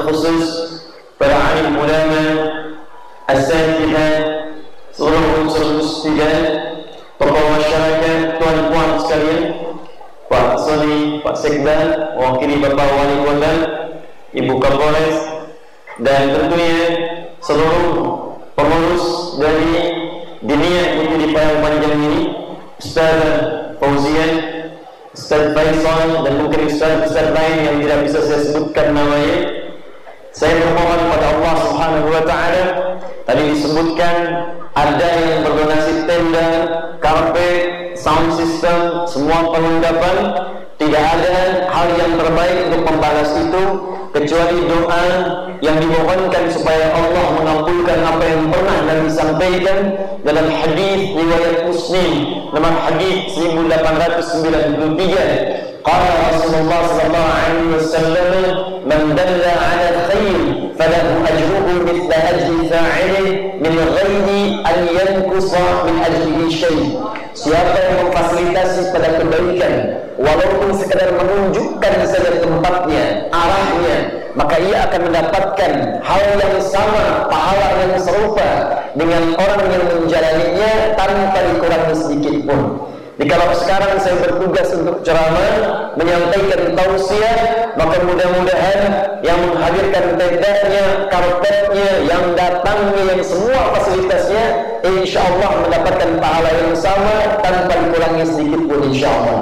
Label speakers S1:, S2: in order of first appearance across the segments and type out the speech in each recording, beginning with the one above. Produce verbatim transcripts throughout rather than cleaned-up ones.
S1: terkhusus para alim ulama, asatidz, seluruh unsur muslimin, tokoh masyarakat, tuan-puan sekalian, Pak Soni, Pak Sekda, mewakili Bapak Wali Kota, Ibu Kapolres, dan tentunya seluruh pengurus dari Dinia Budi Payung Panjang ini, Ustaz Fauzian, Ustaz Faisal, dan mungkin Ustaz-Ustaz lain yang tidak bisa saya sebutkan namanya. Saya bermohon kepada Allah Subhanahu wa Ta'ala. Tadi disebutkan ada yang berdonasi tenda, karpet, sound system, semua perlengkapan. Tidak ada hal yang terbaik untuk membalas itu kecuali doa yang dimohonkan supaya Allah mengabulkan apa yang pernah Nabi sampaikan dalam hadis riwayat Muslim nomor hadis seribu delapan ratus sembilan puluh tiga. Qala Rasulullah sallallahu alaihi wasallam, "Man dalla 'ala khair falahu ajruhu mithla ajri fa'ilih min ghairi an yanqusa min ajrihi syai'." Siapa yang memfasilitasi pada kebaikan walaupun sekadar menunjukkan saja tempatnya, arahnya, maka ia akan mendapatkan hal yang sama, pahala yang serupa dengan orang yang menjalaninya tanpa dikurangi sedikit pun. Jikalau sekarang saya bertugas untuk ceramah, menyampaikan tausiah, maka mudah-mudahan yang menghadirkan tendanya, karpetnya, yang datangnya, yang semua fasilitasnya, insya Allah mendapatkan pahala yang sama tanpa dikurangi sedikit pun, insya Allah.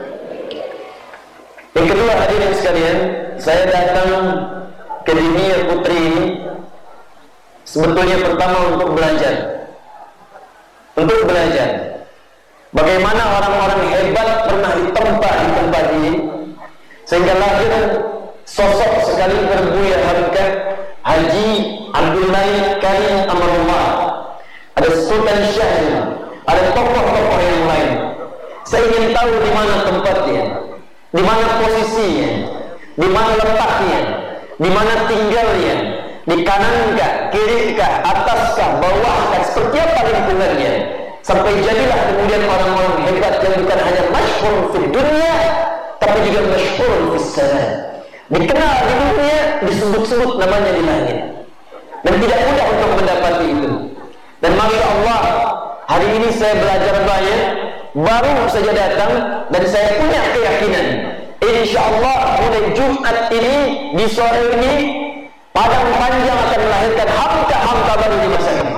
S1: Yang kedua, hadirin sekalian, saya datang ke Dinia Putri ini sebetulnya pertama untuk belajar, untuk belajar bagaimana orang-orang hebat pernah ditempa di tempat ini sehingga lahir sosok sekali berbuya Hamka Haji Abdul Malik Karim Amarullah, ada Sultan Syahrir, ada tokoh-tokoh yang lain. Saya ingin tahu di mana tempatnya, di mana posisinya, di mana letaknya, di mana tinggalnya, di kanankah, kirikah, ataskah, bawahkah, seperti apa lingkungannya, sampai jadilah kemudian orang-orang hebat yang bukan hanya masyhur di dunia tapi juga masyhur di sana, dikenal di dunia, disebut-sebut namanya di langit, dan tidak mudah untuk mendapati itu. Dan masya Allah, hari ini saya belajar banyak, baru saja datang, dan saya punya keyakinan insya Allah mulai Jumat ini, di sore ini, Padang Panjang akan melahirkan hamka-hamka baru di masa ini.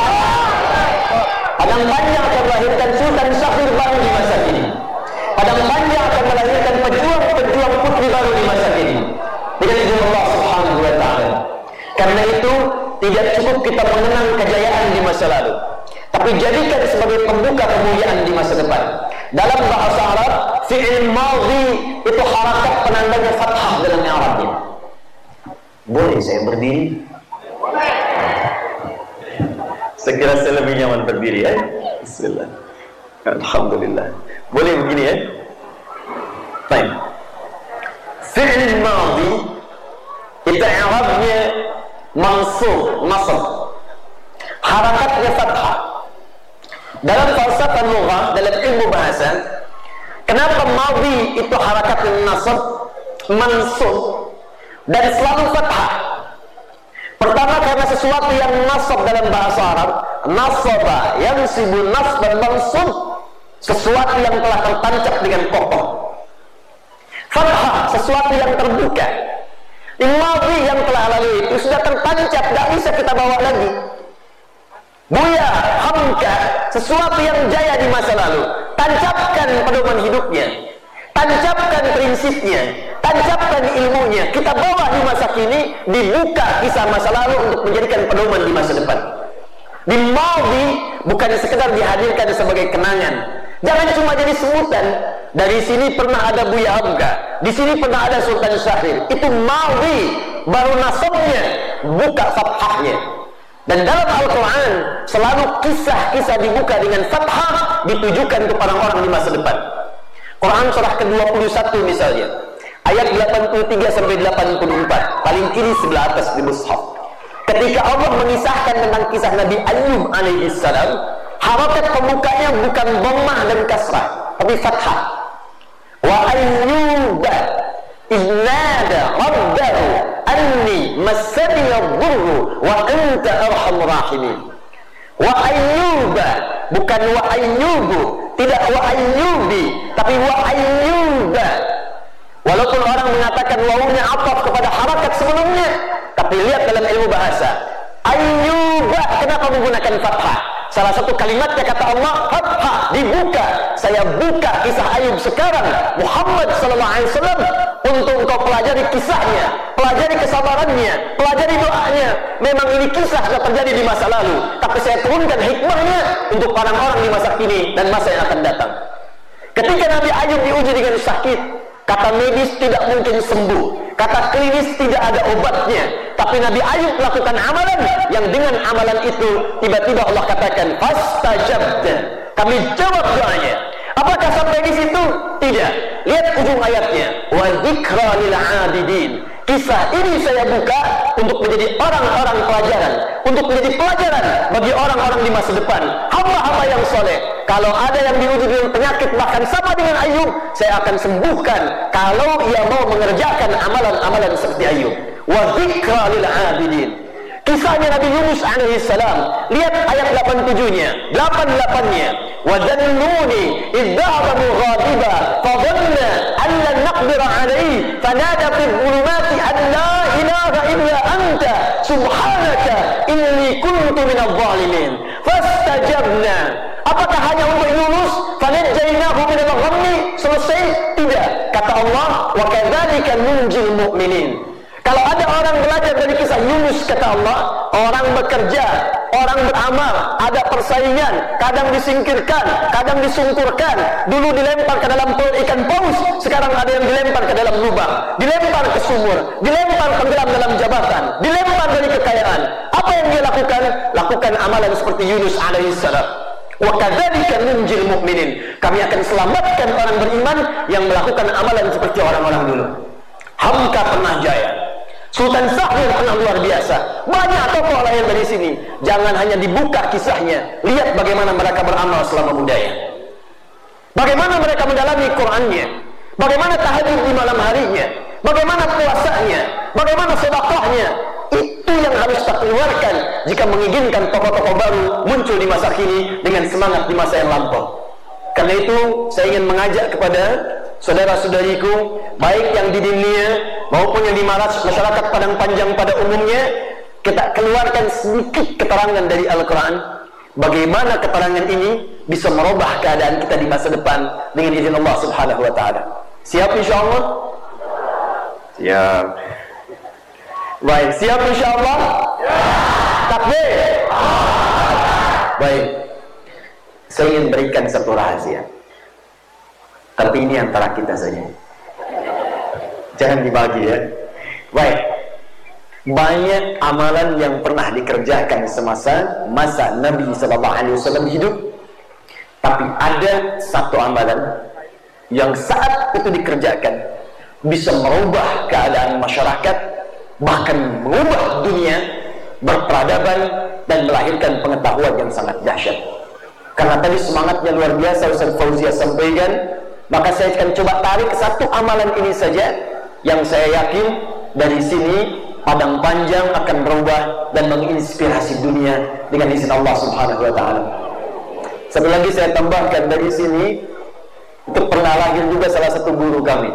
S1: Padang Panjang akan melahirkan Sultan Syahrir baru di masa ini. Padang Panjang akan melahirkan pejuang-pejuang putri baru di masa ini, dengan izin Allah Subhanahu wa Ta'ala. Karena itu tidak cukup kita mengenang kejayaan di masa lalu, tapi jadikan sebagai pembuka kemuliaan di masa depan. Dalam bahasa Arab, fi'il madhi itu harakat penandanya fathah dalam Arabnya. Boleh saya berdiri? Saya kira saya lebih nyaman berdiri ya. Bismillah. Alhamdulillah. Boleh begini ya? Baik. Fi'il madhi itu Arabnya mansub, nasab. Harakatnya fathah. Dalam falsafah lughah, dalam ilmu bahasa, kenapa madhi itu harakatnya nasab, mansub, dan selalu fathah? Pertama, karena sesuatu yang nasab dalam bahasa Arab, nasaba, yang sibun nasban mansub, sesuatu yang telah tertancap dengan kokoh. Fathah, sesuatu yang terbuka. Madhi yang telah lalu itu sudah tertancap, tidak bisa kita bawa lagi. Buya, hamka, sesuatu yang jaya di masa lalu, tancapkan pedoman hidupnya, tancapkan prinsipnya, tancapkan ilmunya, kita bawa di masa kini, dibuka kisah masa lalu untuk menjadikan pedoman di masa depan. Di madhi bukan sekedar dihadirkan sebagai kenangan, jangan cuma jadi sebutan. Dari sini pernah ada Buya Hamka, di sini pernah ada Sultan Syahrir, itu madhi, baru nasabnya, buka fathahnya. Dan dalam Al-Quran selalu kisah-kisah dibuka dengan fathah, ditujukan kepada orang di masa depan. Quran surah ke dua puluh satu misalnya, ayat delapan puluh tiga sampai delapan puluh empat, paling kiri sebelah atas di mushaf. Ketika Allah mengisahkan tentang kisah Nabi Ayyub alaihi salam, harakat pembukanya bukan dhammah dan kasrah, tapi fathah. Wa ayyuba idnada rabbahu
S2: anni massani ad-dhurru wa anta arhamur rahimin. Wa ayyuba, bukan wa ayyubu, tidak wa ayyubi, tapi wa ayyuba. Walaupun orang mengatakan wawunya ataf kepada harakat sebelumnya, tapi lihat dalam ilmu bahasa, ayyuba kenapa menggunakan fathah? Salah satu kalimatnya kata Allah, fathah, dibuka. Saya buka kisah Ayub sekarang, Muhammad sallallahu alaihi wasallam, untuk engkau pelajari kisahnya, pelajari kesabarannya, pelajari doanya. Memang ini kisah sudah terjadi di masa lalu, tapi saya turunkan hikmahnya untuk orang-orang di masa kini dan masa yang akan datang. Ketika Nabi Ayub diuji dengan sakit, kata medis tidak mungkin sembuh, kata klinis tidak ada obatnya, tapi Nabi Ayub melakukan amalan yang dengan amalan itu tiba-tiba Allah katakan fastajabna, kami jawab doanya. Apakah sampai di situ? Tidak. Lihat ujung ayatnya, wa dzikra lil abidin. Kisah ini saya buka untuk menjadi orang-orang pelajaran, untuk menjadi pelajaran bagi orang-orang di masa depan, hamba-hamba yang soleh. Kalau ada yang diuji dengan penyakit bahkan sama dengan Ayub, saya akan sembuhkan kalau ia mau mengerjakan amalan-amalan seperti Ayub. Wa dzikra lil abidin. Kisahnya Nabi Yunus alaihissalam, lihat ayat delapan puluh tujuh-nya, delapan puluh delapan-nya. Wa dhannuni idh dhahaba mughadiba fa dhanna an lan naqdira alaihi fanada fi dhulumati an la ilaha illa anta subhanaka inni kuntu minadh dhalimin. Fastajabna. Apakah hanya untuk Yunus? Fanajjaynahu minal ghammi, selesai? Tidak. Kata Allah, wa kadzalika nunjil mu'minin. Kalau ada orang belajar dari kisah Yunus, kata Allah, orang bekerja, orang beramal, ada persaingan, kadang disingkirkan, kadang disungkurkan. Dulu dilempar ke dalam perut ikan paus, sekarang ada yang dilempar ke dalam lubang, dilempar ke sumur, dilempar tenggelam dalam jabatan, dilempar dari kekayaan. Apa yang dia lakukan? Lakukan amalan seperti Yunus alaihissalam. Wa kadzalika nunjil mu'minin. Kami akan selamatkan orang beriman yang melakukan amalan seperti orang-orang dulu. Hamka pernah jaya, Sultan Syahrir pernah luar biasa. Banyak tokoh lain dari sini. Jangan hanya dibuka kisahnya, lihat bagaimana mereka beramal selama mudanya, bagaimana mereka mendalami Qur'annya, bagaimana tahajud di malam harinya, bagaimana puasanya, bagaimana sedekahnya. Itu yang harus kita keluarkan jika menginginkan tokoh-tokoh baru muncul di masa kini dengan semangat di masa yang lampau. Karena itu saya ingin mengajak kepada saudara-saudariku, baik yang di dunia maupun yang di masyarakat Padang Panjang pada umumnya, kita keluarkan sedikit keterangan dari Al-Quran, bagaimana keterangan ini bisa merubah keadaan kita di masa depan dengan izin Allah Subhanahu wa Ta'ala. Siap insyaAllah? Siap. Baik, siap insyaAllah? Takbir. Baik, saya ingin berikan satu rahasia, tapi ini antara kita saja, jangan dibagi ya. Baik, banyak amalan yang pernah dikerjakan semasa masa Nabi Sallallahu Alaihi Wasallam hidup, tapi ada satu amalan yang saat itu dikerjakan bisa merubah keadaan masyarakat, bahkan mengubah dunia, berperadaban, dan melahirkan pengetahuan yang sangat dahsyat. Karena tadi semangatnya luar biasa Ustaz Fauzia sampaikan, maka saya akan coba tarik satu amalan ini saja yang saya yakin dari sini Padang Panjang akan berubah dan menginspirasi dunia dengan izin Allah Subhanahu wa Ta'ala. Satu lagi saya tambahkan, dari sini itu pernah lahir juga salah satu guru kami.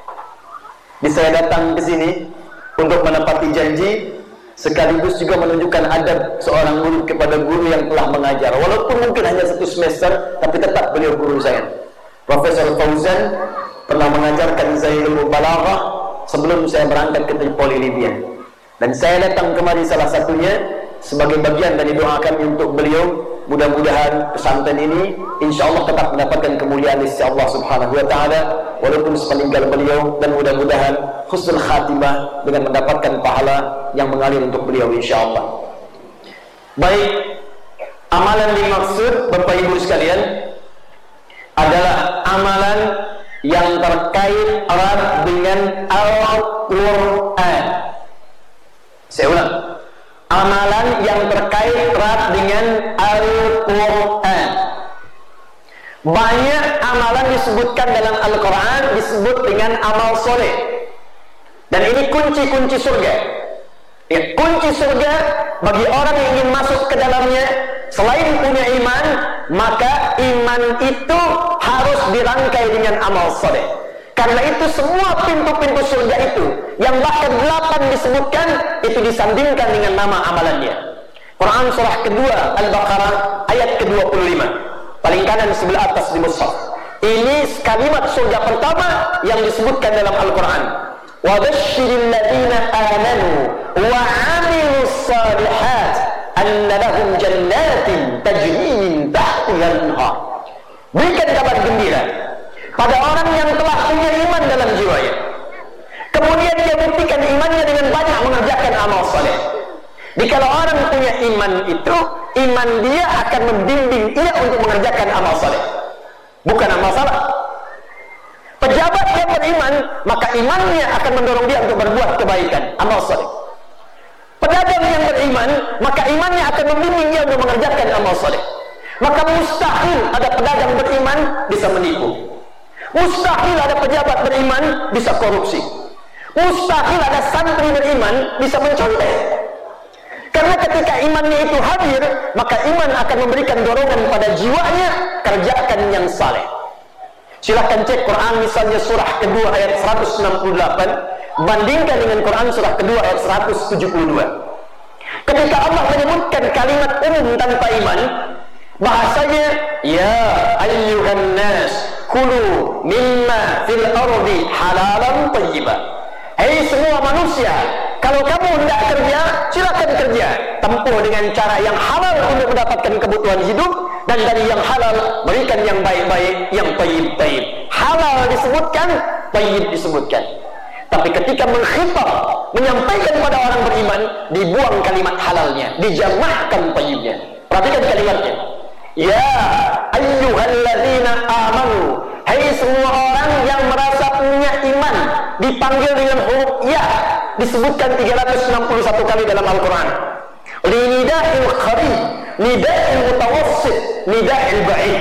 S2: Di saya datang ke sini untuk menepati janji, sekaligus juga menunjukkan adab seorang guru kepada guru yang telah mengajar. Walaupun mungkin hanya satu semester, tapi tetap beliau guru saya. Profesor Fauzan pernah mengajarkan saya ilmu balaghah sebelum saya berangkat ke Tripoli, Libya. Dan saya datang kemari salah satunya sebagai bagian dari doa kami untuk beliau. Mudah-mudahan pesantren ini insya Allah tetap mendapatkan kemuliaan di sisi Allah Subhanahu wa Ta'ala walaupun sepeninggal beliau, dan mudah-mudahan husnul khatimah dengan mendapatkan pahala yang mengalir untuk beliau insya Allah. Baik, amalan dimaksud Bapak Ibu sekalian adalah amalan yang terkait erat dengan Al-Quran. Saya ulang, amalan yang terkait erat dengan Al-Quran. Banyak amalan disebutkan dalam Al-Quran disebut dengan amal soleh, Dan ini kunci-kunci surga. Ya, kunci surga bagi orang yang ingin masuk ke dalamnya, selain punya iman, maka iman itu harus dirangkai dengan amal soleh. Karena itu semua pintu-pintu surga itu, yang bahkan delapan disebutkan, itu disandingkan dengan nama amalannya. Quran surah kedua Al-Baqarah ayat ke dua puluh lima, paling kanan sebelah atas di mushaf. Ini kalimat surga pertama yang disebutkan dalam Al-Quran. وَبَشِّرِ الَّذِينَ آمَنُوا وَعَمِلُوا الصَّالِحَاتِ أَنَّ لَهُمْ جَنَّاتٍ تَجْرِي مِنْ تَحْتِهَا الْأَنْهَارُ. Berikan kabar gembira pada orang yang telah punya iman dalam jiwanya, kemudian dia buktikan imannya dengan banyak mengerjakan amal soleh. Jika orang punya iman itu, iman dia akan membimbing ia untuk mengerjakan amal soleh, bukan amal salah. Pejabat yang beriman, maka imannya akan mendorong dia untuk berbuat kebaikan, amal soleh. Pedagang yang beriman, maka imannya akan membimbing dia untuk mengerjakan amal soleh. Maka mustahil ada pedagang beriman bisa menipu. Mustahil ada pejabat beriman bisa korupsi. Mustahil ada santri beriman bisa mencontek. Karena ketika imannya itu hadir, maka iman akan memberikan dorongan pada jiwanya, kerjakan yang saleh. Silakan cek Quran misalnya surah kedua ayat seratus enam puluh delapan, bandingkan dengan Quran surah kedua ayat seratus tujuh puluh dua. Ketika Allah menyebutkan kalimat umum tanpa iman, bahasanya ya ayyuhan nas kulu mimma fil ardi halalan thayyiban. Hei semua manusia, kalau kamu hendak kerja, silakan kerja, tempuh dengan cara yang halal untuk mendapatkan kebutuhan hidup, dan dari yang halal berikan yang baik-baik, yang tayyib-tayyib. Halal disebutkan, tayyib disebutkan. Tapi ketika mengkhitab, menyampaikan pada orang beriman, dibuang kalimat halalnya, dijamakkan tayyibnya. Perhatikan kalimatnya. Ya ayyuhalladzina amanu, hai semua orang yang merasa punya iman, dipanggil dengan huruf ya, disebutkan tiga ratus enam puluh satu kali dalam Al-Quran. Linida'il kharib, nida'il mutawassit, nida'il ba'id.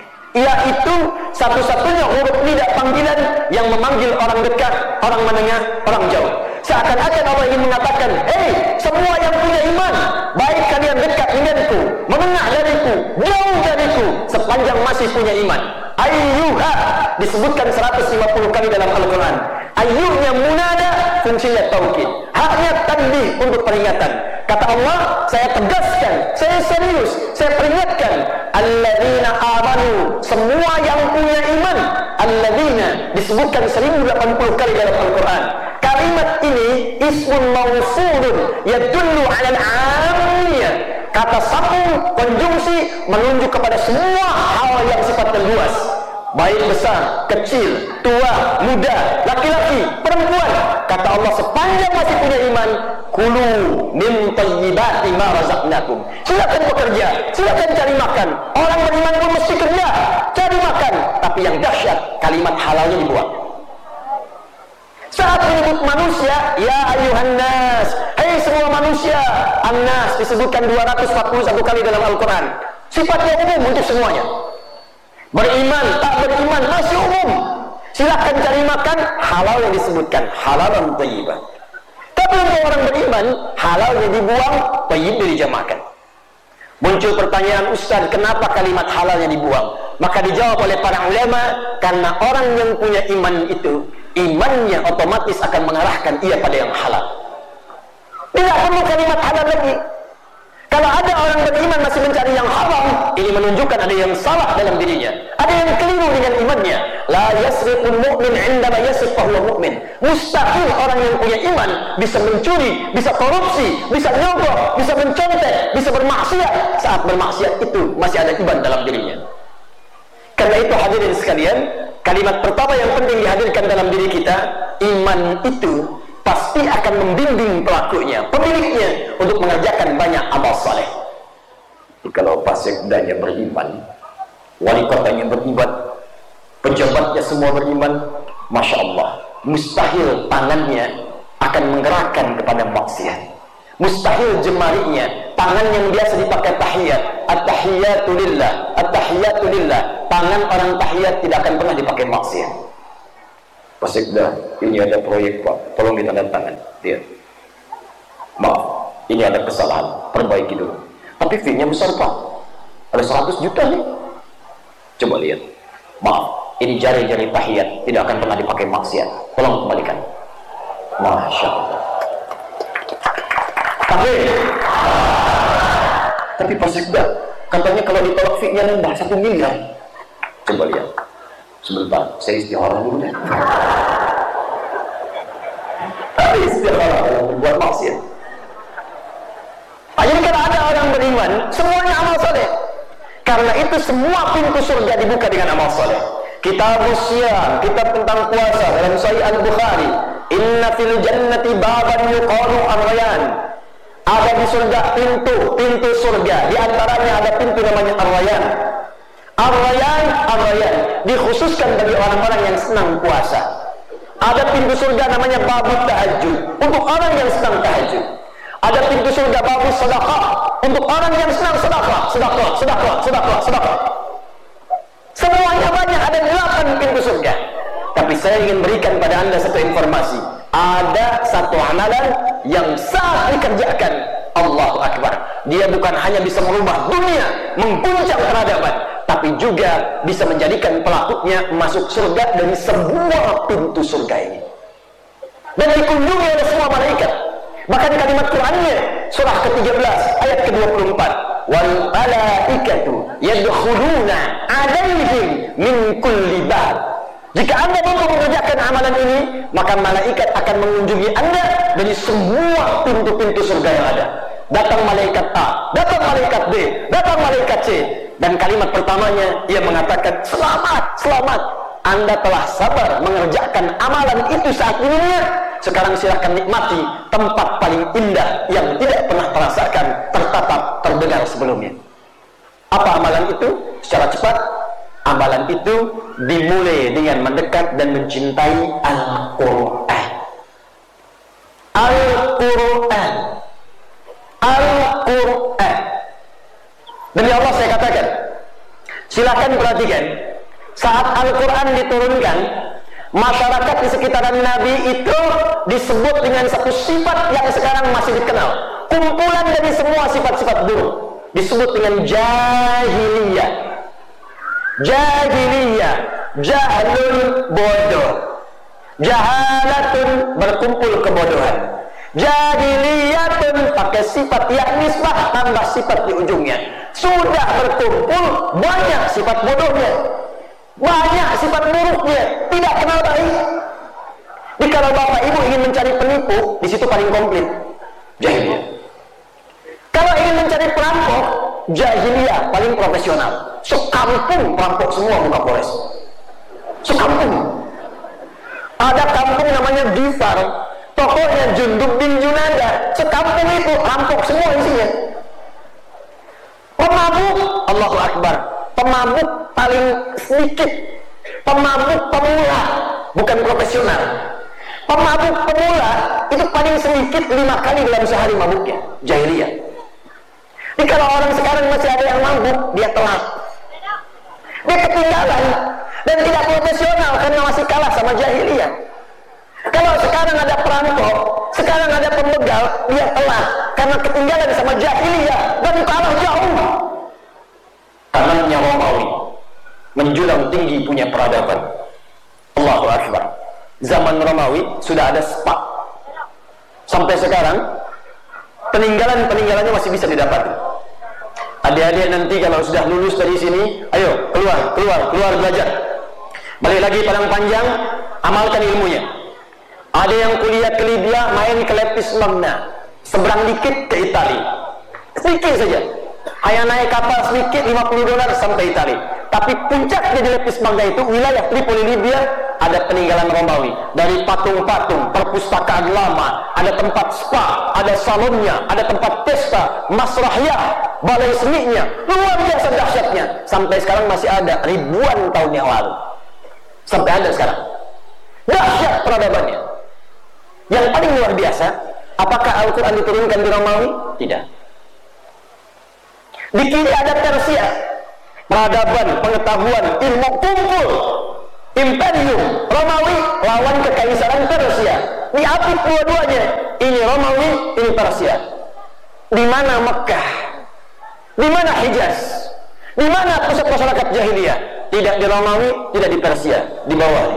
S2: Yaitu satu-satunya huruf nidak panggilan yang memanggil orang dekat, orang menengah, orang jauh. Seakan-akan Allah ingin mengatakan, hei semua yang punya iman, baik kalian dekat denganku, menengah dariku, jauh dariku, sepanjang masih punya iman. Ayyuha disebutkan seratus lima puluh kali dalam Al-Quran. Ayyuhnya munada, fungsinya taukid, haknya tanbih untuk peringatan. Kata Allah, saya tegaskan, saya serius, saya peringatkan, alladzina amanu, semua yang punya iman. Alladzina disebutkan seribu delapan puluh kali dalam Al-Quran. Kalimat ini ismun mausulun yadullu 'ala al-'ammiyah. Kata sambung konjungsi menunjuk kepada semua hal yang sifatnya luas, baik besar, kecil, tua, muda, laki-laki, perempuan. Kata Allah, sepanjang masih punya iman, kulu min thayyibati ma razaqnakum. Silakan bekerja, silakan cari makan. Orang beriman pun mesti kerja, cari makan. Tapi yang dahsyat, kalimat halalnya dibuang. Saat menyebut manusia, ya ayuhan nas, hei semua manusia. An-nas disebutkan dua ratus empat puluh satu kali dalam Al-Quran. Sifatnya umum untuk semuanya. Beriman, tak beriman, masih umum. Silakan cari makan, halal yang disebutkan, halalan thayyiban. Tapi untuk orang beriman, halal yang dibuang, thayyib dijamakan. Muncul pertanyaan, Ustaz, kenapa kalimat halal yang dibuang? Maka dijawab oleh para ulama, karena orang yang punya iman itu, imannya otomatis akan mengarahkan ia pada yang halal. Tidak perlu kalimat halal lagi. Kalau ada orang beriman masih mencari yang haram, ini menunjukkan ada yang salah dalam dirinya, ada yang keliru dengan imannya. La yasriqul mu'min 'indama yasriq fa huwa mu'min. Mustahil orang yang punya iman bisa mencuri, bisa korupsi, bisa nyogok, bisa mencontek, bisa bermaksiat. Saat bermaksiat itu masih ada iman dalam dirinya. Karena itu hadirin sekalian, kalimat pertama yang penting dihadirkan dalam diri kita, iman itu pasti akan membimbing pelakunya, pemiliknya, untuk mengerjakan banyak amal saleh. Kalau pasekdanya beriman, wali kotanya beriman, pejabatnya semua beriman, Masya Allah, mustahil tangannya akan menggerakkan kepada maksiat. Mustahil jemarinya, tangan yang biasa dipakai tahiyat, at-tahiyatu lillah, at-tahiyatu lillah, tangan orang tahiyat tidak akan pernah dipakai maksiat. Pak Sekda, ini ada proyek Pak, tolong ditandatangan. Dia, maaf, ini ada kesalahan, perbaiki dulu. Tapi fee-nya besar Pak, ada seratus juta nih. Coba lihat, maaf, ini jari-jari tahiyat, tidak akan pernah dipakai maksiat, tolong kembalikan. Masya Allah. Tapi, tapi Pak Sekda, katanya kalau ditolak fee-nya nambah satu miliar. Coba lihat, sebentar, saya istiharah dulu ya. Tapi istiharah dalam membuat maksiat. Jadi kalau ada orang beriman, semuanya amal soleh. Karena itu semua pintu surga dibuka dengan amal soleh. Kitab Siyam, kitab tentang puasa dalam Sahih Al-Bukhari, inna fil jannati baban yuqalu ar-rayyan. Ada di surga pintu, pintu surga. Di antaranya ada pintu namanya ar-rayyan. Ar-rayyan, ar-rayyan dikhususkan bagi orang-orang yang senang puasa. Ada pintu surga namanya babut tahajud untuk orang yang senang tahajud. Ada pintu surga babus sedekah untuk orang yang senang sedekah, sedekah, sedekah, sedekah, sedekah. Semuanya banyak, ada delapan pintu surga. Tapi saya ingin berikan pada Anda satu informasi. Ada satu amalan yang saat dikerjakan, Allahu Akbar, dia bukan hanya bisa merubah dunia, mengguncang peradaban, tapi juga bisa menjadikan pelakunya masuk surga dari semua pintu surga ini. Dan dikunjungi oleh semua malaikat. Bahkan kalimat Qur'annya surah ke tiga belas ayat ke dua puluh empat, wal malaikatu yadkhuluna alaihim min kulli bab. Jika Anda mampu mengerjakan amalan ini, maka malaikat akan mengunjungi Anda dari semua pintu-pintu surga yang ada. Datang malaikat A, datang malaikat B, datang malaikat C, dan kalimat pertamanya ia mengatakan selamat, selamat, Anda telah sabar mengerjakan amalan itu saat dunia. Sekarang silahkan nikmati tempat paling indah yang tidak pernah terasakan, tertatap, terdengar sebelumnya. Apa amalan itu? Secara cepat, amalan itu dimulai dengan mendekat dan mencintai Al-Quran. Al-Quran. Al-Quran. Demi Allah saya katakan, silakan perhatikan, saat Al-Quran diturunkan, masyarakat di sekitaran Nabi itu disebut dengan satu sifat yang sekarang masih dikenal, kumpulan dari semua sifat-sifat buruk, disebut dengan jahiliyah. Jahiliyah, jahlun bodoh, jahalatun berkumpul kebodohan, jahiliyatun pakai sifat yang nisbah tambah sifat di ujungnya. Sudah berkumpul banyak sifat bodohnya, banyak sifat buruknya, tidak kenal baik. Jadi kalau bapak ibu ingin mencari penipu, di situ paling komplit jahiliyah. Kalau ingin mencari perampok, jahiliyah paling profesional. Sekampung perampok semua muka Polres. Sekampung. Ada kampung namanya Bifar, tokohnya Jundub bin Junada. Sekampung itu rampok semua isinya. Pemabuk, Allahu Akbar, pemabuk paling sedikit, pemabuk pemula, bukan profesional. Pemabuk pemula itu paling sedikit lima kali dalam sehari mabuknya, jahiliyah. Jadi kalau orang sekarang masih ada yang mabuk, dia telat, dia ketinggalan dan tidak profesional karena masih kalah sama jahiliyah. Kalau sekarang ada perampok, sekarang ada pembegal, dia telat karena ketinggalan sama jahiliyah dan kalah jauh. Tangannya Romawi menjulang tinggi punya peradaban. Allahu Akbar. Zaman Romawi sudah ada spa. Sampai sekarang peninggalan-peninggalannya masih bisa didapati. Adik-adik nanti kalau sudah lulus dari sini, ayo keluar, keluar, keluar belajar. Balik lagi Padang Panjang, amalkan ilmunya. Ada yang kuliah ke Libya, main ke Lepis Magna, seberang dikit ke Itali, sedikit saja. Ayah naik kapal sedikit lima puluh dolar sampai Itali. Tapi puncaknya di Lepis Magna itu wilayah Tripoli Libya, ada peninggalan Romawi. Dari patung-patung, perpustakaan lama, ada tempat spa, ada salonnya, ada tempat pesta, masrahiyah, balai seninya, luar biasa dahsyatnya. Sampai sekarang masih ada ribuan tahun yang lalu. Sampai ada sekarang. Dahsyat peradabannya. Yang paling luar biasa, apakah Al-Quran diturunkan di Romawi? Tidak. Di kiri ada Persia, peradaban, pengetahuan, ilmu kumpul. Imperium Romawi lawan kekaisaran Persia. Diapit dua-duanya. Ini Romawi, ini Persia. Di mana Mekah? Di mana Hijaz? Di mana pusat masyarakat jahiliyah? Tidak di Romawi, tidak di Persia, di bawah.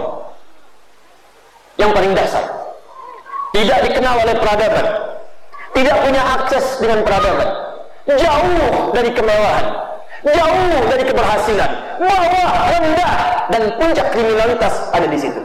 S2: Yang paling dasar. Tidak dikenal oleh peradaban. Tidak punya akses dengan peradaban. Jauh dari kemewahan. Jauh dari keberhasilan. Bawah, rendah, dan puncak kriminalitas ada di situ.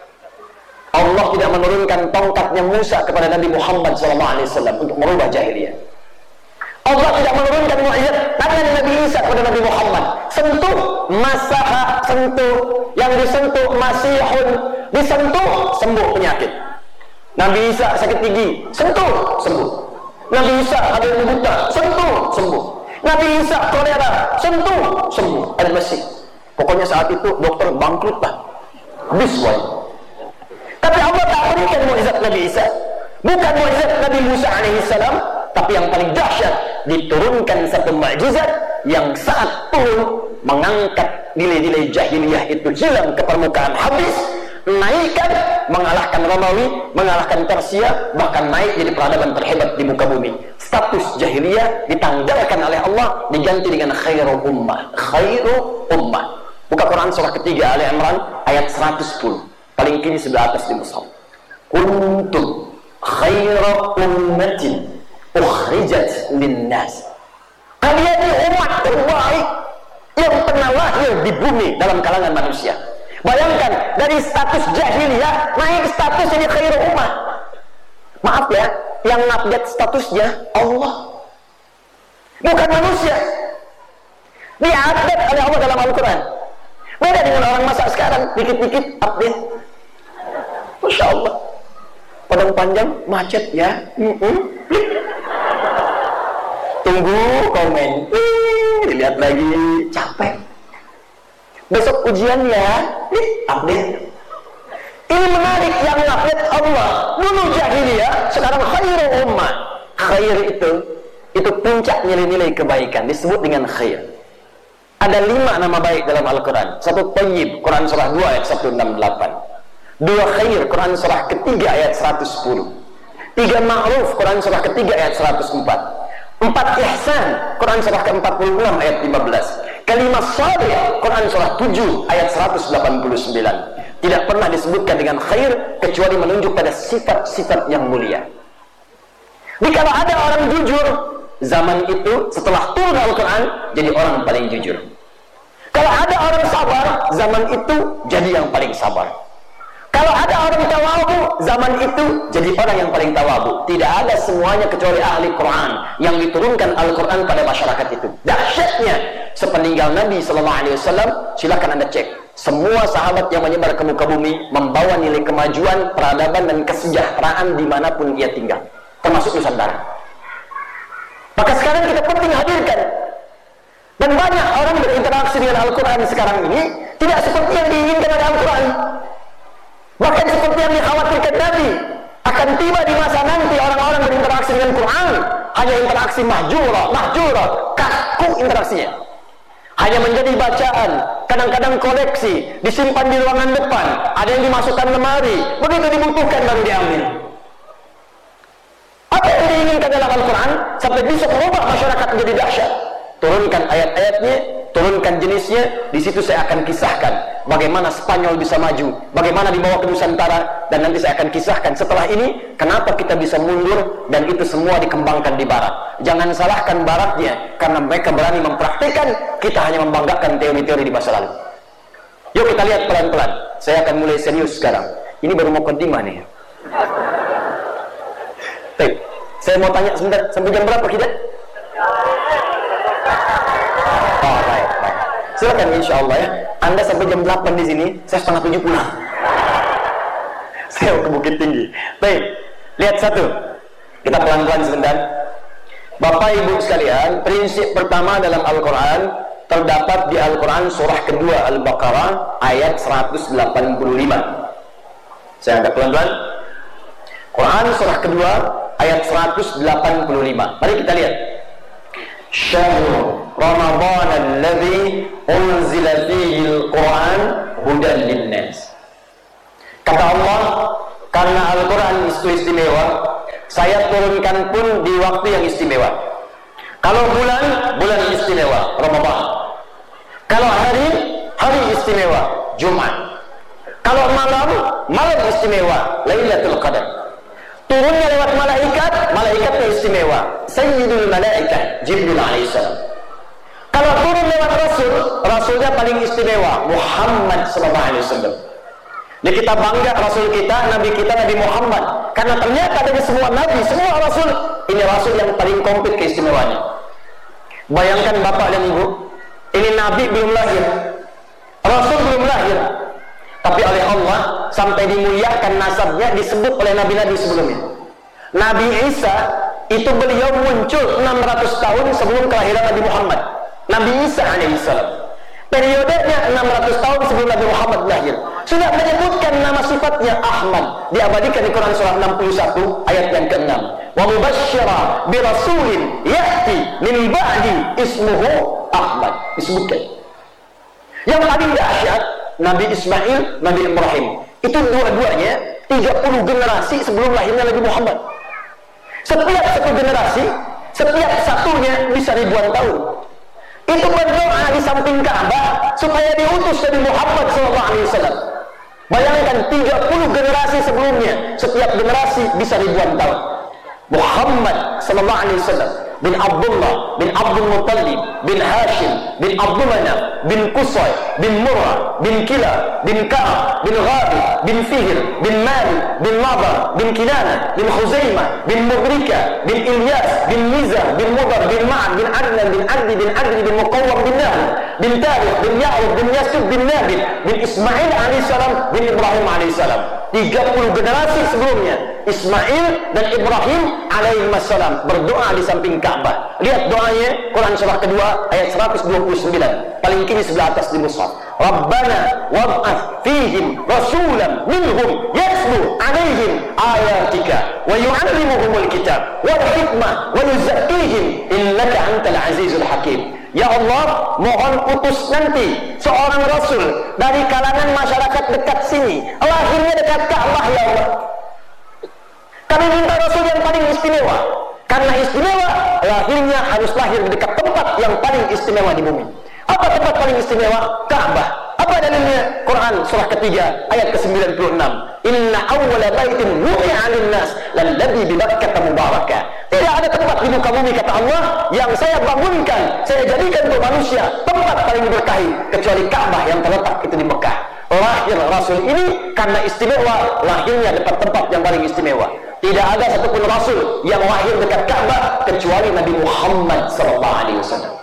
S2: Allah tidak menurunkan tongkatnya Musa kepada Nabi Muhammad shallallahu alaihi wasallam untuk merubah jahiliyah. Allah tidak menurunkan mukjizat tangan Nabi Isa kepada Nabi Muhammad. Sentuh, masaha, sentuh. Yang disentuh masihun, disentuh sembuh penyakit. Nabi Isa sakit gigi, sentuh sembuh. Nabi Isa ada yang buta, sentuh sembuh. Nabi Isa kolera, sentuh sembuh. Ada masih. Pokoknya saat itu dokter bangkrut lah, habis semuanya. Tapi Allah tak berikan mukjizat Nabi Isa, bukan mukjizat Nabi Musa alaihissalam, tapi yang paling dahsyat diturunkan satu mukjizat yang saat turun mengangkat nilai-nilai jahiliyah itu hilang ke permukaan, habis, naikkan, mengalahkan Romawi, mengalahkan Persia, bahkan naik jadi peradaban terhebat di muka bumi. Status jahiliyah ditanggalkan oleh Allah, diganti dengan khairu ummah. Khairu ummah. Buka Quran surah ketiga Ali Imran ayat seratus sepuluh. Paling kiri sebelah atas di mushaf. Kuntum khairu ummatin ukhrijat linnas. Kalian ini umat terbaik yang pernah lahir di bumi dalam kalangan manusia. Bayangkan, dari status jahiliyah naik status ini khairu ummah. Maaf ya, yang ngupdate statusnya Allah, bukan manusia. Diupdate oleh Allah dalam Al-Quran. Beda dengan orang masa sekarang, dikit-dikit update. Masya Allah, padang panjang macet ya. Mm-mm. Tunggu komen, eh, dilihat lagi, capek. Besok ujian ya, nih, update. Ini menarik, yang update Allah. Dulu jahiliyah, sekarang khairu ummah. Khair itu, itu puncak nilai-nilai kebaikan, disebut dengan khair. Ada lima nama baik dalam Al-Quran. Satu Tayyib, Quran surah dua ayat seratus enam puluh delapan. Dua Khair, Quran surah ketiga ayat seratus sepuluh. Tiga Ma'ruf, Quran surah ketiga ayat seratus empat. Empat Ihsan, Quran surah ke empat puluh enam ayat lima belas. Kalimat Salih, Quran surah tujuh ayat seratus delapan puluh sembilan. Tidak pernah disebutkan dengan khair kecuali menunjuk pada sifat-sifat yang mulia. Jadi kalau ada orang jujur, zaman itu setelah turun Al-Quran jadi orang paling jujur. Kalau ada orang sabar, zaman itu jadi yang paling sabar. Kalau ada orang tawabu, zaman itu jadi orang yang paling tawabu. Tidak ada semuanya kecuali ahli Quran yang diturunkan Al-Quran pada masyarakat itu. Dahsyatnya, sepeninggal Nabi Sallallahu Alaihi Wasallam, silakan anda cek. Semua sahabat yang menyebar ke muka bumi membawa nilai kemajuan, peradaban dan kesejahteraan dimanapun ia tinggal, termasuk Nusantara. Maka sekarang kita penting hadirkan. Dan banyak orang berinteraksi dengan Al-Quran sekarang ini tidak seperti yang diinginkan oleh Al-Quran. Bahkan seperti yang dikhawatirkan Nabi, akan tiba di masa nanti orang-orang berinteraksi dengan Quran hanya interaksi mahjura, mahjura, kaku interaksinya. Hanya menjadi bacaan, kadang-kadang koleksi, disimpan di ruangan depan, ada yang dimasukkan lemari, begitu dibutuhkan baru diambil. Apa yang diinginkan dalam Al-Quran sampai bisa merubah masyarakat menjadi dahsyat? Turunkan ayat-ayatnya, turunkan jenisnya. Di situ saya akan kisahkan bagaimana Spanyol bisa maju, bagaimana dibawa ke Nusantara, dan nanti saya akan kisahkan setelah ini kenapa kita bisa mundur, dan itu semua dikembangkan di Barat. Jangan salahkan Baratnya, karena mereka berani mempraktikkan, kita hanya membanggakan teori-teori di masa lalu. Yuk kita lihat pelan-pelan. Saya akan mulai serius sekarang. Ini baru mau mukadimah nih. Baik, saya mau tanya sebentar, sampai jam berapa kita? Oh, baik, baik. Silakan insya Allah ya. Anda sampai jam delapan di sini, saya setengah tujuh pulang. Saya ke Bukit Tinggi. Baik, lihat satu. Kita pelan-pelan sebentar. Bapak Ibu sekalian, prinsip pertama dalam Al-Quran terdapat di Al-Quran surah kedua Al-Baqarah ayat seratus delapan puluh lima. Saya angkat pelan-pelan. Quran surah kedua ayat seratus delapan puluh lima. Mari kita lihat. Syahrul Ramadan alladzi unzila fihi al-Quran hudan linnas. Kata Allah, karena Al-Quran itu istimewa, saya turunkan pun di waktu yang istimewa. Kalau bulan, bulan istimewa, Ramadan. Kalau hari, hari istimewa, Jumat. Kalau malam, malam istimewa, Lailatul Qadar. Turunnya lewat malaikat, malaikatnya istimewa, Sayyidul Malaikat, Jibril alaihissalam. Kalau turun lewat Rasul, Rasulnya paling istimewa, Muhammad sallallahu alaihi wasallam. Jadi kita bangga Rasul kita, Nabi kita, Nabi Muhammad. Karena ternyata dari semua Nabi, semua Rasul, ini Rasul yang paling komplit keistimewaannya. Bayangkan Bapak dan Ibu, ini Nabi belum lahir, Rasul belum lahir, tapi oleh Allah sampai dimuliakan nasabnya disebut oleh Nabi-Nabi sebelumnya. Nabi Isa itu beliau muncul enam ratus tahun sebelum kelahiran Nabi Muhammad. Nabi Isa alaihissalam periodenya enam ratus tahun sebelum Nabi Muhammad lahir. Sudah menyebutkan nama sifatnya Ahmad, diabadikan di Quran surah enam puluh satu ayat yang keenam. Wa mubashshira bi rasulin ya'ti min ba'di ismuhu Ahmad. Disebutkan. Yang paling dahsyat Nabi Ismail, Nabi Ibrahim. Itu dua-duanya tiga puluh generasi sebelum lahirnya Nabi Muhammad. Setiap satu generasi, setiap satunya bisa ribuan tahun. Itu berdoa di samping Ka'bah supaya diutus Nabi Muhammad sallallahu alaihi wasallam. Bayangkan tiga puluh generasi sebelumnya, setiap generasi bisa ribuan tahun. Muhammad sallallahu alaihi wasallam bin Abdullah bin Abdul Muttalib bin Hashim bin Abdul Manaf bin Qusay bin Murrah bin Kilab bin Ka'ab bin Ghalib bin Fihr bin Malik bin Nadar bin Kinana bin Khuzaimah bin Mudrika bin Ilyas bin Mizah bin Mudar bin Ma'ad bin Adnan bin Adli bin Adli bin Muqawwam bin Nahl bin Tarikh bin Ya'rub bin Yasub bin Nabil bin Ismail alaihissalam bin Ibrahim alaihissalam. Tiga puluh generasi sebelumnya Ismail dan Ibrahim alaihissalam berdoa di samping Ka'bah. Lihat doanya Quran surah kedua ayat seratus dua puluh sembilan, paling kiri sebelah atas di mushaf. Rabbana wab'ath fihim rasulan minhum yatlu alaihim ayatika wa yu'allimuhumul kitab wal hikmah wa yuzakkihim innaka antal azizul hakim. Ya Allah, mohon utus nanti seorang Rasul dari kalangan masyarakat dekat sini, lahirnya dekat Ka'bah ya Allah. Kami minta Rasul yang paling istimewa. Karena istimewa, lahirnya harus lahir di dekat tempat yang paling istimewa di bumi. Apa tempat paling istimewa? Ka'bah. Apa dalilnya? Quran surah ketiga ayat ke sembilan puluh enam. Inna awwala baitin wudi'a lin-nas lalladzi bi Bakkah mubarakah. Tidak ada tempat di muka bumi kata Allah yang saya bangunkan, saya jadikan untuk manusia tempat paling berkahi kecuali Ka'bah yang terletak itu di Mekah. Lahir Rasul ini karena istimewa, lahirnya dekat tempat yang paling istimewa. Tidak ada satupun Rasul yang lahir dekat Ka'bah kecuali Nabi Muhammad sallallahu alaihi wasallam.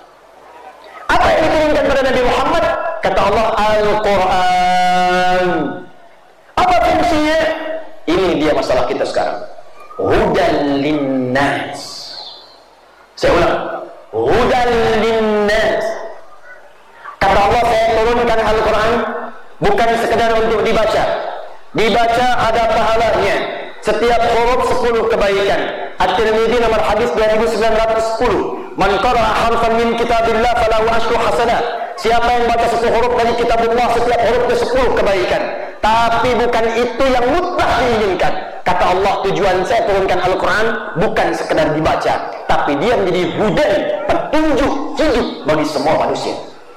S2: Apa yang diturunkan pada Nabi Muhammad? Kata Allah, Al-Quran. Apa fungsinya? Ini dia masalah kita sekarang. Hudan linnas. Saya ulang. Hudan linnas. Kata Allah, saya turunkan Al-Quran bukan sekedar untuk dibaca. Dibaca ada pahalanya. Setiap huruf sepuluh kebaikan. At-Tirmidzi nomor hadis dua ribu sembilan ratus sepuluh. Man qara'a harfan min kitabillah falahu asyru hasanat. Siapa yang baca satu huruf dari kitabullah, setiap hurufnya sepuluh kebaikan. Tapi bukan itu yang mutlak diinginkan. Kata Allah, tujuan saya turunkan Al-Quran bukan sekedar dibaca, tapi dia menjadi hudan, petunjuk hidup bagi semua manusia.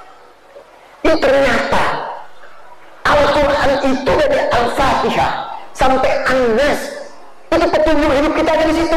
S2: Ini ternyata Al-Quran itu dari Al-Fatihah sampai An-Nas, itu petunjuk hidup kita ada di situ.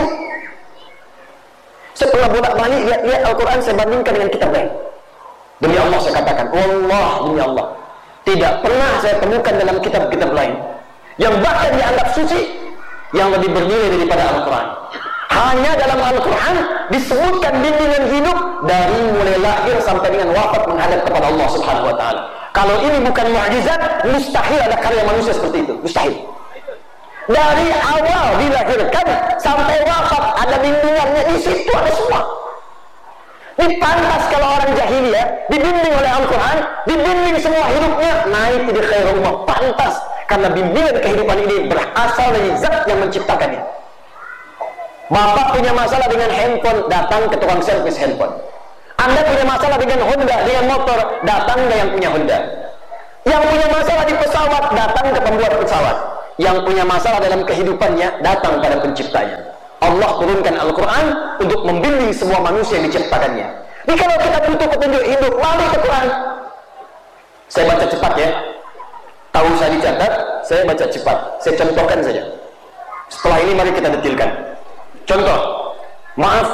S2: Setelah bolak-balik lihat-lihat Al-Quran, saya bandingkan dengan kitab lain. Demi Allah saya katakan, Allah, demi Allah, tidak pernah saya temukan dalam kitab-kitab lain yang bahkan dianggap suci yang lebih bernilai daripada Al-Quran. Hanya dalam Al-Quran disebutkan bimbingan hidup dari mulai lahir sampai dengan wafat menghadap kepada Allah Subhanahu wa taala. Kalau ini bukan mukjizat, mustahil ada karya manusia seperti itu, mustahil. Dari awal dilahirkan sampai wafat ada bimbingannya, di situ ada semua. Ini pantas kalau orang jahiliyah dibimbing oleh Al-Quran, dibimbing semua hidupnya naik di khairul umma, pantas. Karena bimbingan kehidupan ini berasal dari zat yang menciptakannya. Bapak punya masalah dengan handphone, datang ke tukang servis handphone. Anda punya masalah dengan Honda, dengan motor, datang ke yang punya Honda. Yang punya masalah di pesawat, datang ke pembuat pesawat. Yang punya masalah dalam kehidupannya, datang pada penciptanya. Allah turunkan Al-Quran untuk membimbing semua manusia yang diciptakannya. Jadi kalau kita butuh petunjuk hidup, lari ke Quran. Saya baca cepat ya. Tahu saya dicatat, saya baca cepat. Saya contohkan saja. Setelah ini mari kita detilkan. Contoh, maaf,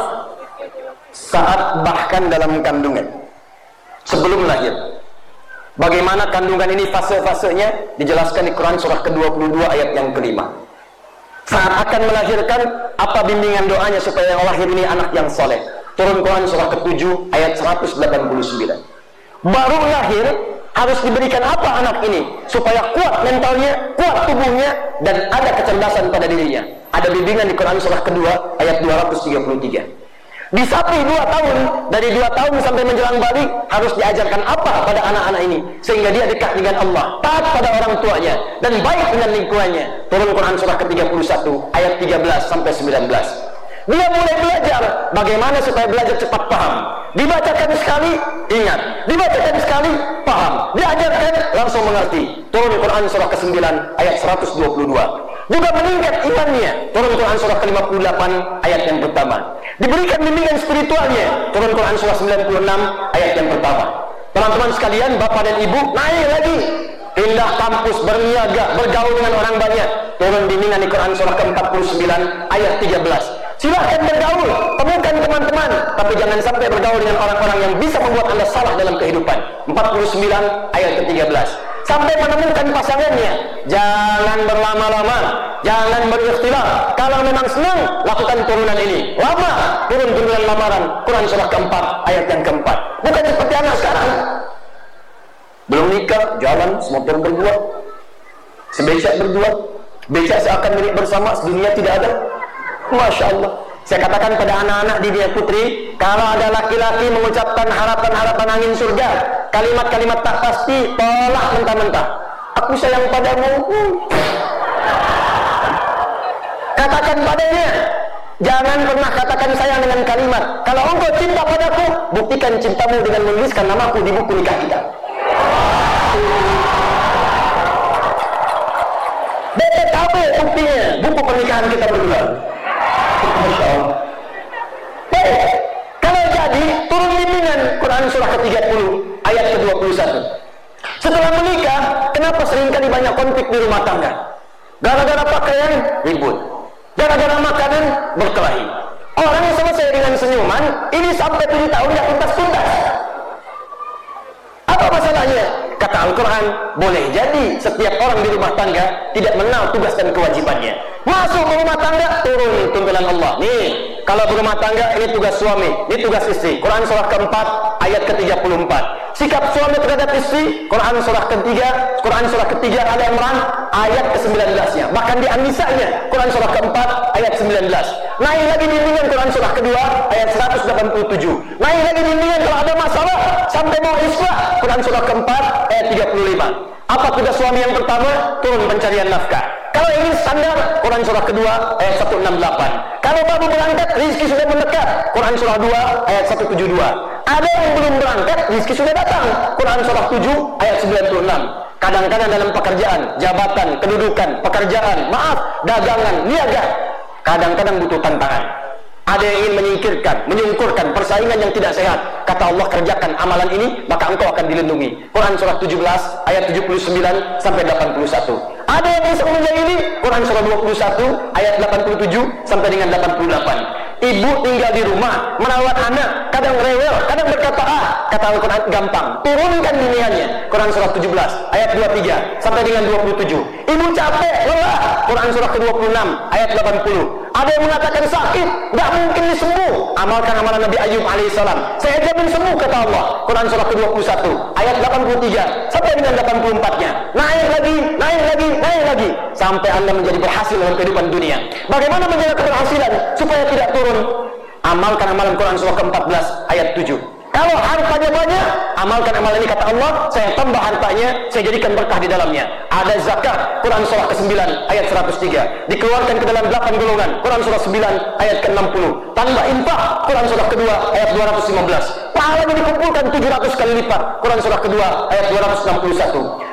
S2: saat bahkan dalam kandungan, sebelum lahir, bagaimana kandungan ini fase-fasenya dijelaskan di Quran surah ke dua puluh dua ayat yang kelima. Saat akan melahirkan, apa bimbingan doanya supaya yang lahir ini anak yang soleh? Turun Quran surah ke tujuh ayat seratus delapan puluh sembilan. Baru lahir harus diberikan apa anak ini supaya kuat mentalnya, kuat tubuhnya, dan ada kecerdasan pada dirinya. Ada bimbingan di Quran surah kedua ayat dua ratus tiga puluh tiga. Di sapi dua tahun, dari dua tahun sampai menjelang balik, harus diajarkan apa pada anak-anak ini sehingga dia dekat dengan Allah, taat pada orang tuanya, dan baik dengan lingkungannya. Turun Quran surah ke tiga puluh satu ayat tiga belas sampai sembilan belas. Dia mulai belajar bagaimana supaya belajar cepat paham. Dibacakan sekali, ingat. Dibacakan sekali, paham. Diajarkan, langsung mengerti. Turun Quran surah ke sembilan ayat seratus dua puluh dua. Juga meningkat imannya. Turun Quran surah ke lima puluh delapan ayat yang pertama. Diberikan bimbingan spiritualnya. Turun Quran surah sembilan puluh enam ayat yang pertama. Teman-teman sekalian, bapak dan ibu, naik lagi. Pindah kampus, berniaga, bergaul dengan orang banyak. Turun bimbingan di Quran surah ke empat puluh sembilan ayat tiga belas. Silahkan bergaul, temukan teman-teman, tapi jangan sampai bergaul dengan orang-orang yang bisa membuat Anda salah dalam kehidupan. empat puluh sembilan ayat ke tiga belas. Sampai menemukan pasangannya, jangan berlama-lama, jangan berikhtilaf. Kalau memang senang, lakukan turunan ini. Lama, turun turunan lamaran. Quran surah keempat ayat yang keempat. Bukan seperti anak sekarang, belum nikah, jalan semotor berdua, sebecak berdua, becak seakan milik bersama, sedunia tidak ada. Masya Allah. Saya katakan pada anak-anak di dunia putri, kalau ada laki-laki mengucapkan harapan-harapan angin surga, kalimat-kalimat tak pasti, tolak mentah-mentah. Aku sayang padamu. Katakan padanya, jangan pernah katakan sayang dengan kalimat. Kalau engkau cinta padaku, buktikan cintamu dengan menuliskan namaku di buku nikah kita. B P K B buktinya, buku pernikahan kita berdua. Masya Allah. Baik, kalau jadi turun bimbingan Quran surah ke tiga puluh ayat ke dua puluh satu. Setelah menikah, kenapa seringkali banyak konflik di rumah tangga? Gara-gara pakaian ribut, gara-gara makanan berkelahi. Orang yang selesai dengan senyuman, ini sampai tujuh tahun tidak tuntas-tuntas. Apa masalahnya? Kata Al-Quran, boleh jadi setiap orang di rumah tangga tidak mengenal tugas dan kewajibannya. Masuk ke rumah tangga, turun tuntunan Allah. Nih, kalau berumah tangga, ini tugas suami, ini tugas istri. Quran surah keempat, ayat ke tiga puluh empat. Sikap suami terhadap istri, Quran surah ketiga, Quran surah ketiga Ali Imran, ayat ke sembilan belas-nya. Bahkan di An-Nisa-nya, Quran surah keempat, ayat sembilan belas. Naik lagi bimbingan Quran surah kedua, ayat seratus delapan puluh tujuh. Naik lagi bimbingan kalau ada masalah, sampai mau islah, Quran surah keempat, ayat tiga puluh lima. Apa tugas suami yang pertama? Turun pencarian nafkah. Kalau ingin standar, Quran surah kedua ayat seratus enam puluh delapan. Kalau baru berangkat, rezeki sudah mendekat, Quran surah dua ayat seratus tujuh puluh dua. Ada yang belum berangkat, rezeki sudah datang, Quran surah tujuh ayat sembilan puluh enam. Kadang-kadang dalam pekerjaan, jabatan, kedudukan, pekerjaan, maaf, dagangan, niaga, kadang-kadang butuh tantangan. Ada yang ingin menyingkirkan, menyungkurkan persaingan yang tidak sehat. Kata Allah, kerjakan amalan ini, maka engkau akan dilindungi. Quran surah tujuh belas ayat tujuh puluh sembilan sampai delapan puluh satu. Ada yang bisa menjadi ini, Quran surah dua puluh satu ayat delapan puluh tujuh sampai dengan delapan puluh delapan. Ibu tinggal di rumah, merawat anak, kadang rewel, kadang berkata ah, kata Al-Quran gampang. Turunkan bimbingannya. Quran surah tujuh belas ayat dua puluh tiga sampai dengan dua puluh tujuh. Ibu capek, lelah. Quran surah ke dua puluh enam ayat delapan puluh. Ada yang mengatakan sakit, nggak mungkin disembuh. Amalkan amalan Nabi Ayub alaihissalam. Saya jamin sembuh kata Allah. Quran surah ke dua puluh satu ayat delapan puluh tiga sampai dengan delapan puluh empat-nya. Naik lagi, naik lagi, naik lagi sampai Anda menjadi berhasil dalam kehidupan dunia. Bagaimana menjaga keberhasilan supaya tidak turun? Amalkan amalan Quran surah ke empat belas ayat tujuh. Kalau hartanya banyak, amalkan amalan ini kata Allah, saya tambah hartanya, saya jadikan berkah di dalamnya. Ada zakat, Quran surah ke sembilan ayat seratus tiga. Dikeluarkan ke dalam delapan golongan, Quran surah sembilan ayat ke enam puluh. Tambah infak, Quran surah kedua ayat dua ratus lima belas. Pahalanya dikumpulkan tujuh ratus kali lipat, Quran surah kedua ayat dua ratus enam puluh satu.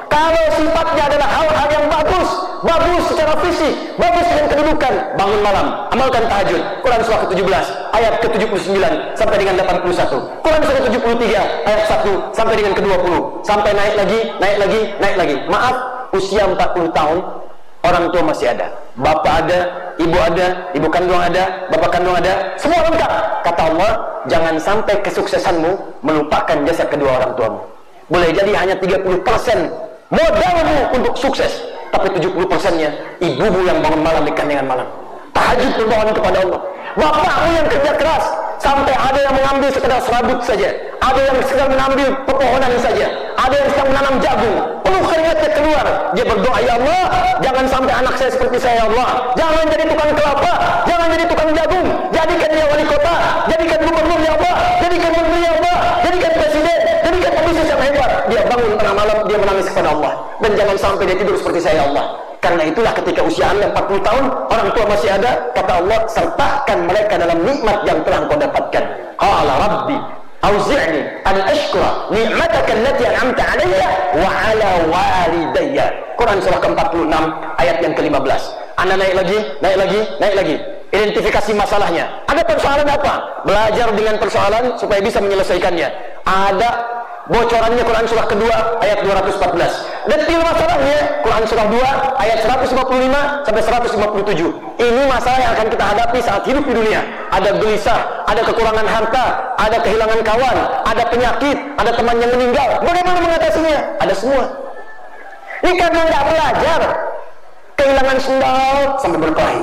S2: Kalau sifatnya adalah hal-hal yang bagus, bagus secara fisik, bagus dengan kedudukan, bangun malam, amalkan tahajud. Quran surah ke tujuh belas ayat ke tujuh puluh sembilan sampai dengan delapan puluh satu. Quran surah tujuh puluh tiga ayat satu sampai dengan ke dua puluh. Sampai naik lagi, naik lagi, naik lagi. Maaf, usia empat puluh tahun, orang tua masih ada. Bapak ada, ibu ada, ibu kandung ada, bapak kandung ada, semua lengkap. Kata Allah, jangan sampai kesuksesanmu melupakan jasa kedua orang tuamu. Boleh jadi hanya tiga puluh persen modalmu untuk sukses, tapi tujuh puluh persennya ibumu yang bangun malam di kandungan malam, tahajud bermohon kepada Allah. Bapakmu yang kerja keras sampai ada yang mengambil sekedar serabut saja, ada yang sekedar mengambil pepohonan saja, ada yang sedang menanam jagung, penuh keringatnya keluar, dia berdoa, ya Allah, jangan sampai anak saya seperti saya, ya Allah, jangan jadi tukang kelapa, jangan jadi tukang jagung, jadikan dia wali kota, jadikan gubernur, ya Allah, jadikan menteri, ya Allah, jadikan presiden, jadikan pebisnis yang hebat. Dia bangun tengah malam, dia menangis kepada Allah, dan jangan sampai dia tidur seperti saya, ya Allah. Karena itulah ketika usia anda empat puluh tahun, orang tua masih ada, kata Allah, sertakan mereka dalam nikmat yang telah kau dapatkan. Qala Rabbi auzi'ni an ashkura ni'mataka allati an'amta 'alayya wa 'ala walidayya. Quran surah ke empat puluh enam ayat yang ke lima belas. Anda naik lagi, naik lagi, naik lagi. Identifikasi masalahnya. Ada persoalan apa? Belajar dengan persoalan supaya bisa menyelesaikannya. Ada bocorannya Quran surah kedua ayat dua ratus empat belas. Detil masalahnya Quran surah dua ayat seratus lima puluh lima sampai seratus lima puluh tujuh. Ini masalah yang akan kita hadapi saat hidup di dunia. Ada gelisah, ada kekurangan harta, ada kehilangan kawan, ada penyakit, ada teman yang meninggal. Bagaimana mengatasinya? Ada semua. Ini karena nggak belajar. Kehilangan sendal sampai berkelahi,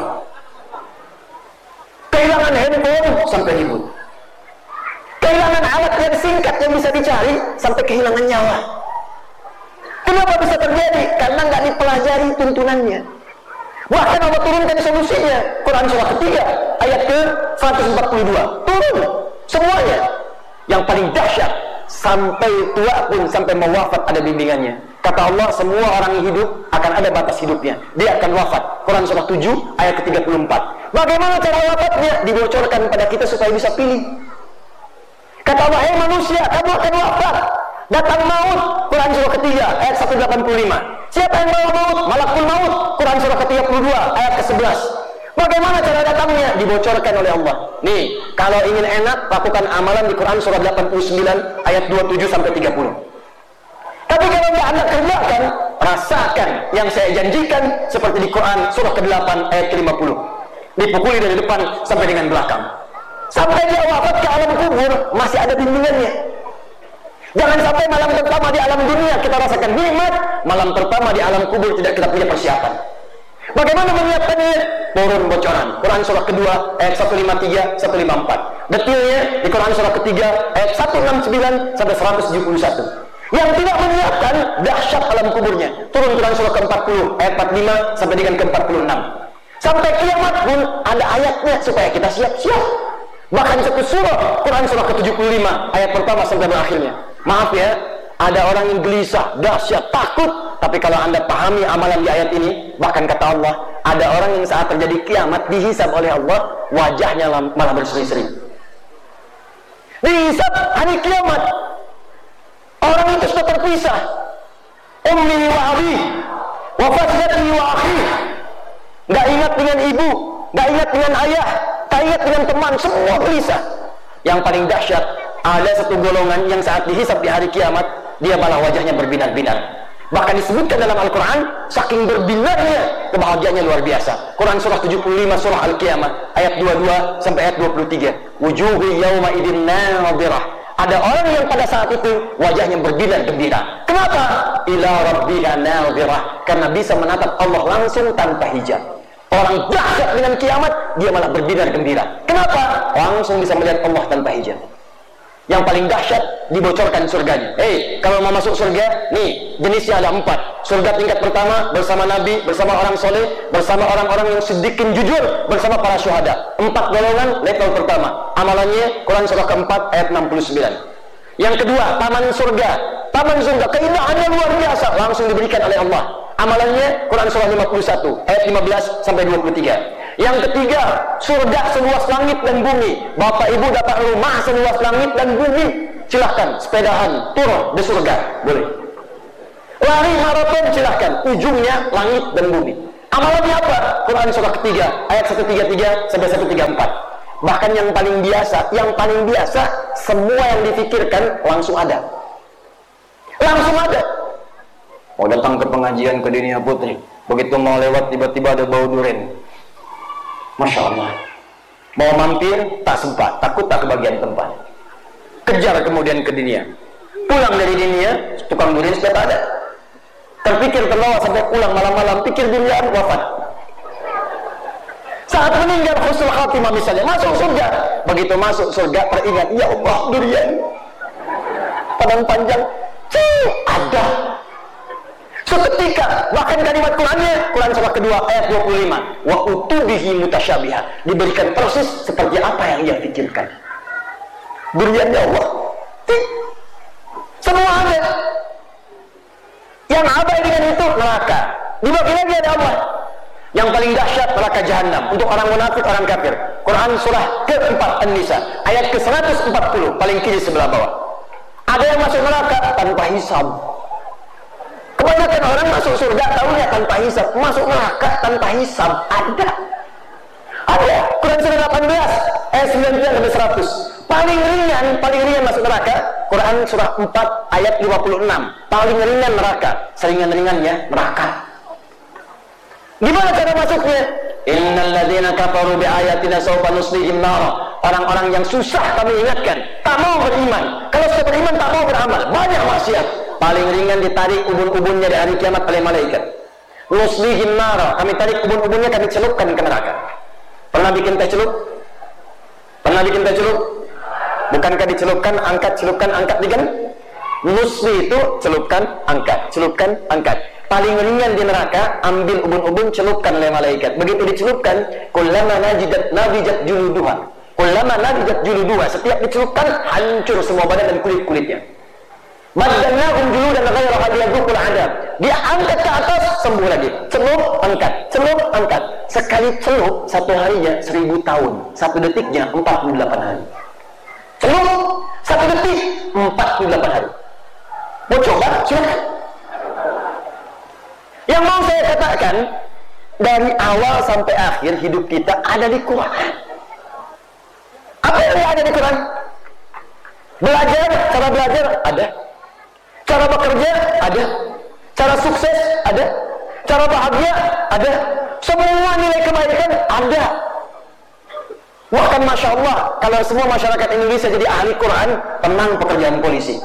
S2: kehilangan handphone sampai ribut, kehilangan alat yang singkat yang bisa dicari sampai kehilangan nyawa. Kenapa bisa terjadi? Karena nggak dipelajari tuntunannya. Bahkan Allah turunkan solusinya. Quran surah ketiga ayat ke seratus empat puluh dua. Turun semuanya. Yang paling dahsyat, sampai tua pun sampai mau wafat ada bimbingannya. Kata Allah, semua orang yang hidup akan ada batas hidupnya. Dia akan wafat. Quran surah tujuh ayat ke tiga puluh empat. Bagaimana cara wafatnya? Dibocorkan pada kita supaya bisa pilih. Kata Allah, hei manusia, kamu akan wafat. Datang maut. Quran surah ketiga ayat seratus delapan puluh lima. Siapa yang bawa maut? Malakul maut. Quran surah ke tiga puluh dua ayat ke sebelas. Bagaimana cara datangnya? Dibocorkan oleh Allah. Nih, kalau ingin enak, lakukan amalan di Quran surah delapan puluh sembilan ayat dua puluh tujuh sampai tiga puluh. Tapi kalau tidak Anda kerjakan, rasakan yang saya janjikan seperti di Quran surah ke delapan ayat ke lima puluh. Dipukuli dari depan sampai dengan belakang. Sampai dia wafat ke alam kubur, masih ada bimbingannya. Jangan sampai malam pertama di alam dunia kita rasakan nikmat, malam pertama di alam kubur tidak kita punya persiapan. Bagaimana menyiapkannya? Turun bocoran. Quran surah kedua ayat seratus lima puluh tiga sampai lima puluh empat. Detilnya di Quran surah ketiga ayat seratus enam puluh sembilan sampai seratus tujuh puluh satu. Yang tidak menyiapkan dahsyat alam kuburnya. Turun Quran surah ke empat puluh ayat empat puluh lima sampai dengan ke empat puluh enam. Sampai kiamat pun ada ayatnya supaya kita siap-siap. Bahkan satu surah Quran surah ke tujuh puluh lima ayat pertama sampai akhirnya. Maaf ya, ada orang yang gelisah, dahsyat, takut. Tapi kalau Anda pahami amalan di ayat ini, bahkan kata Allah, ada orang yang saat terjadi kiamat dihisab oleh Allah, wajahnya malah berseri-seri. Dihisab hari kiamat. Orang itu sudah terpisah. Ummi wa abi, wa faslati wa akhi. Gak ingat dengan ibu, gak ingat dengan ayah, gak ingat dengan teman, semua gelisah. Yang paling dahsyat, ada satu golongan yang saat dihisab di hari kiamat, dia malah wajahnya berbinar-binar. Bahkan disebutkan dalam Al-Quran, saking berbinarnya, kebahagiaannya luar biasa. Quran surah tujuh puluh lima surah Al-Qiyamah ayat dua puluh dua sampai ayat dua puluh tiga. Wujuhu yawma idin nadhirah. Ada orang yang pada saat itu wajahnya berbinar gembira. Kenapa? Ila rabbiha nadhirah. Karena bisa menatap Allah langsung tanpa hijab. Orang dahsyat dengan kiamat, dia malah berbinar gembira. Kenapa? Langsung bisa melihat Allah tanpa hijab. Yang paling dahsyat, dibocorkan surganya. Hei, kalau mau masuk surga, nih, jenisnya ada empat. Surga tingkat pertama, bersama Nabi, bersama orang soleh, bersama orang-orang yang sedikit jujur, bersama para syuhada. Empat golongan, level pertama. Amalannya, Quran surah keempat, ayat enam puluh sembilan. Yang kedua, taman surga. Taman surga, keindahannya luar biasa, langsung diberikan oleh Allah. Amalannya, Quran surah lima puluh satu, ayat lima belas sampai dua puluh tiga. Yang ketiga, surga seluas langit dan bumi. Bapak ibu dapat rumah seluas langit dan bumi. Silahkan sepedahan turun di surga, boleh. Lari maraton silahkan, ujungnya langit dan bumi. Amalannya apa? Quran surah ketiga ayat seratus tiga puluh tiga sampai seratus tiga puluh empat. Bahkan yang paling biasa, yang paling biasa semua yang difikirkan langsung ada. Langsung ada. Mau datang ke pengajian ke Dinia Putri, begitu mau lewat tiba-tiba ada bau duren. Masya Allah. Mau mampir tak sempat, takut tak kebagian tempat. Kejar kemudian ke Dinia. Pulang dari Dinia, tukang durian sudah tak ada. Terpikir terbawa sampai pulang malam-malam, pikir durian wafat. Saat meninggal husnul khatimah misalnya, masuk surga. Begitu masuk surga teringat, ya Allah durian. Padang panjang, cih, ada. Seketika, bahkan kalimat Qurannya, Quran surah kedua ayat dua puluh lima, wa utubihi mutasyabiha, diberikan persis seperti apa yang dia pikirkan. Durian ya Allah, cih, semua ada. Yang abai dengan itu neraka. Dibagi lagi ada apa? Yang paling dahsyat neraka jahanam untuk orang munafik, orang kafir. Quran surah keempat An-Nisa ayat ke seratus empat puluh, paling kiri sebelah bawah. Ada yang masuk neraka tanpa hisab. Kebanyakan orang masuk surga tahunya tanpa hisab, masuk neraka tanpa hisab. Ada. Ada. Quran surah delapan belas ayat sembilan belas sampai seratus. Paling ringan, paling ringan masuk neraka. Quran surah empat ayat lima puluh enam. Paling ringan neraka, seringan-ringannya neraka. Gimana cara masuknya? Innal ladzina kafaru bi ayatina sawfa nuslihim nar. Orang-orang yang susah kami ingatkan, tak mau beriman. Kalau sudah beriman tak mau beramal, banyak maksiat. Paling ringan ditarik ubun-ubunnya di hari kiamat oleh malaikat. Nuslihim nar, kami tarik ubun-ubunnya, kami celupkan ke neraka. Pernah bikin teh celup? Pernah bikin teh celup? Bukankah dicelupkan, angkat, celupkan, angkat, dikan? Nusli itu celupkan, angkat, celupkan, angkat. Paling ringan di neraka, ambil ubun-ubun, celupkan oleh malaikat. Begitu dicelupkan, kullama najidat nabijat juluduha. Kullama nabijat juluduha. Setiap dicelupkan, hancur semua badan dan kulit-kulitnya. Baddalnahum juludan ghairaha liyadhuqul adab. Dia angkat ke atas, sembuh lagi. Celup, angkat, celup, angkat. Sekali celup, satu harinya seribu tahun. Satu detiknya empat puluh delapan hari. Celup, satu detik, empat puluh delapan hari. Mau coba? Silakan. Yang mau saya katakan, dari awal sampai akhir hidup kita ada di Quran. Apa yang ada di Quran? Belajar, cara belajar ada. Cara bekerja ada. Cara sukses ada. Cara bahagia ada. Semua nilai kebaikan ada. Bahkan Masya Allah, kalau semua masyarakat Indonesia jadi ahli Quran, tenang pekerjaan polisi.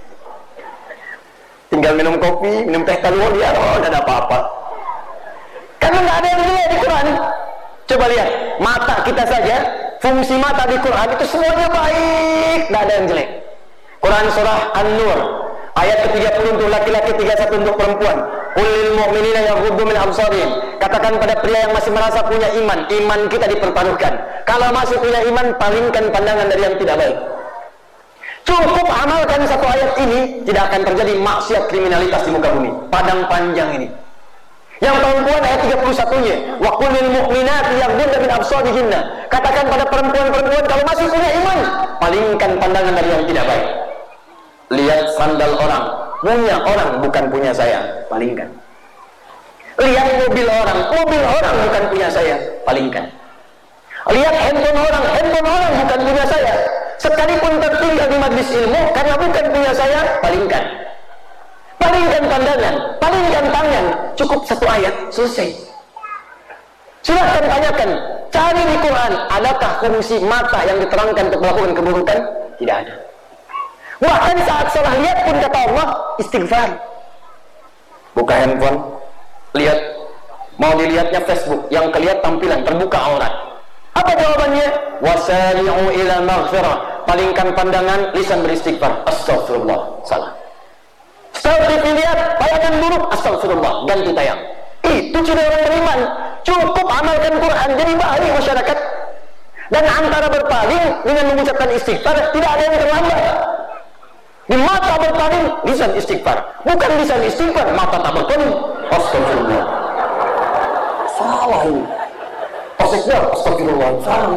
S2: Tinggal minum kopi, minum teh talua, dia oh, tidak ada apa-apa. Karena nggak ada yang jelek di Quran. Coba lihat, mata kita saja, fungsi mata di Quran itu semuanya baik, tidak ada yang jelek. Quran surah An-Nur ayat ke tiga puluh untuk laki-laki, tiga puluh satu untuk perempuan. Qul lil mu'minina yaghuddu min absarihim. Katakan pada pria yang masih merasa punya iman, iman kita dipertaruhkan. Kalau masih punya iman, palingkan pandangan dari yang tidak baik. Cukup amalkan satu ayat ini, tidak akan terjadi maksiat kriminalitas di muka bumi. Padang panjang ini. Yang perempuan ayat tiga puluh satu-nya, wa qul lil mu'minati yaghdudna min absarihinna. Katakan pada perempuan-perempuan kalau masih punya iman, palingkan pandangan dari yang tidak baik. Lihat sandal orang, punya orang bukan punya saya, palingkan. Lihat mobil orang, mobil orang bukan punya saya, palingkan. Lihat handphone orang, handphone orang bukan punya saya. Sekalipun tertinggal di majlis ilmu, karena bukan punya saya, palingkan. Palingkan pandangan, palingkan tangan. Cukup satu ayat, selesai. Silahkan tanyakan, cari di Quran, adakah fungsi mata yang diterangkan untuk melakukan keburukan? Tidak ada. Bahkan saat salah lihat pun kata Allah, istighfar. Buka handphone, lihat. Mau dilihatnya Facebook, yang kelihat tampilan, terbuka aurat. Apa jawabannya? Wasari'u ila maghfirah. Palingkan pandangan, lisan beristighfar. Astagfirullah. Salah. Setelah dilihat, bayangan buruk. Astagfirullah. Ganti tayang. Itu sudah orang beriman. Cukup amalkan Quran. Jadi baik masyarakat. Dan antara berpaling dengan mengucapkan istighfar, tidak ada yang terlambat. Di mata berpaling, lisan istighfar. Bukan lisan istighfar, mata tak berpaling. Astagfirullah. Salah ini. Asiknya, astagfirullah, salah.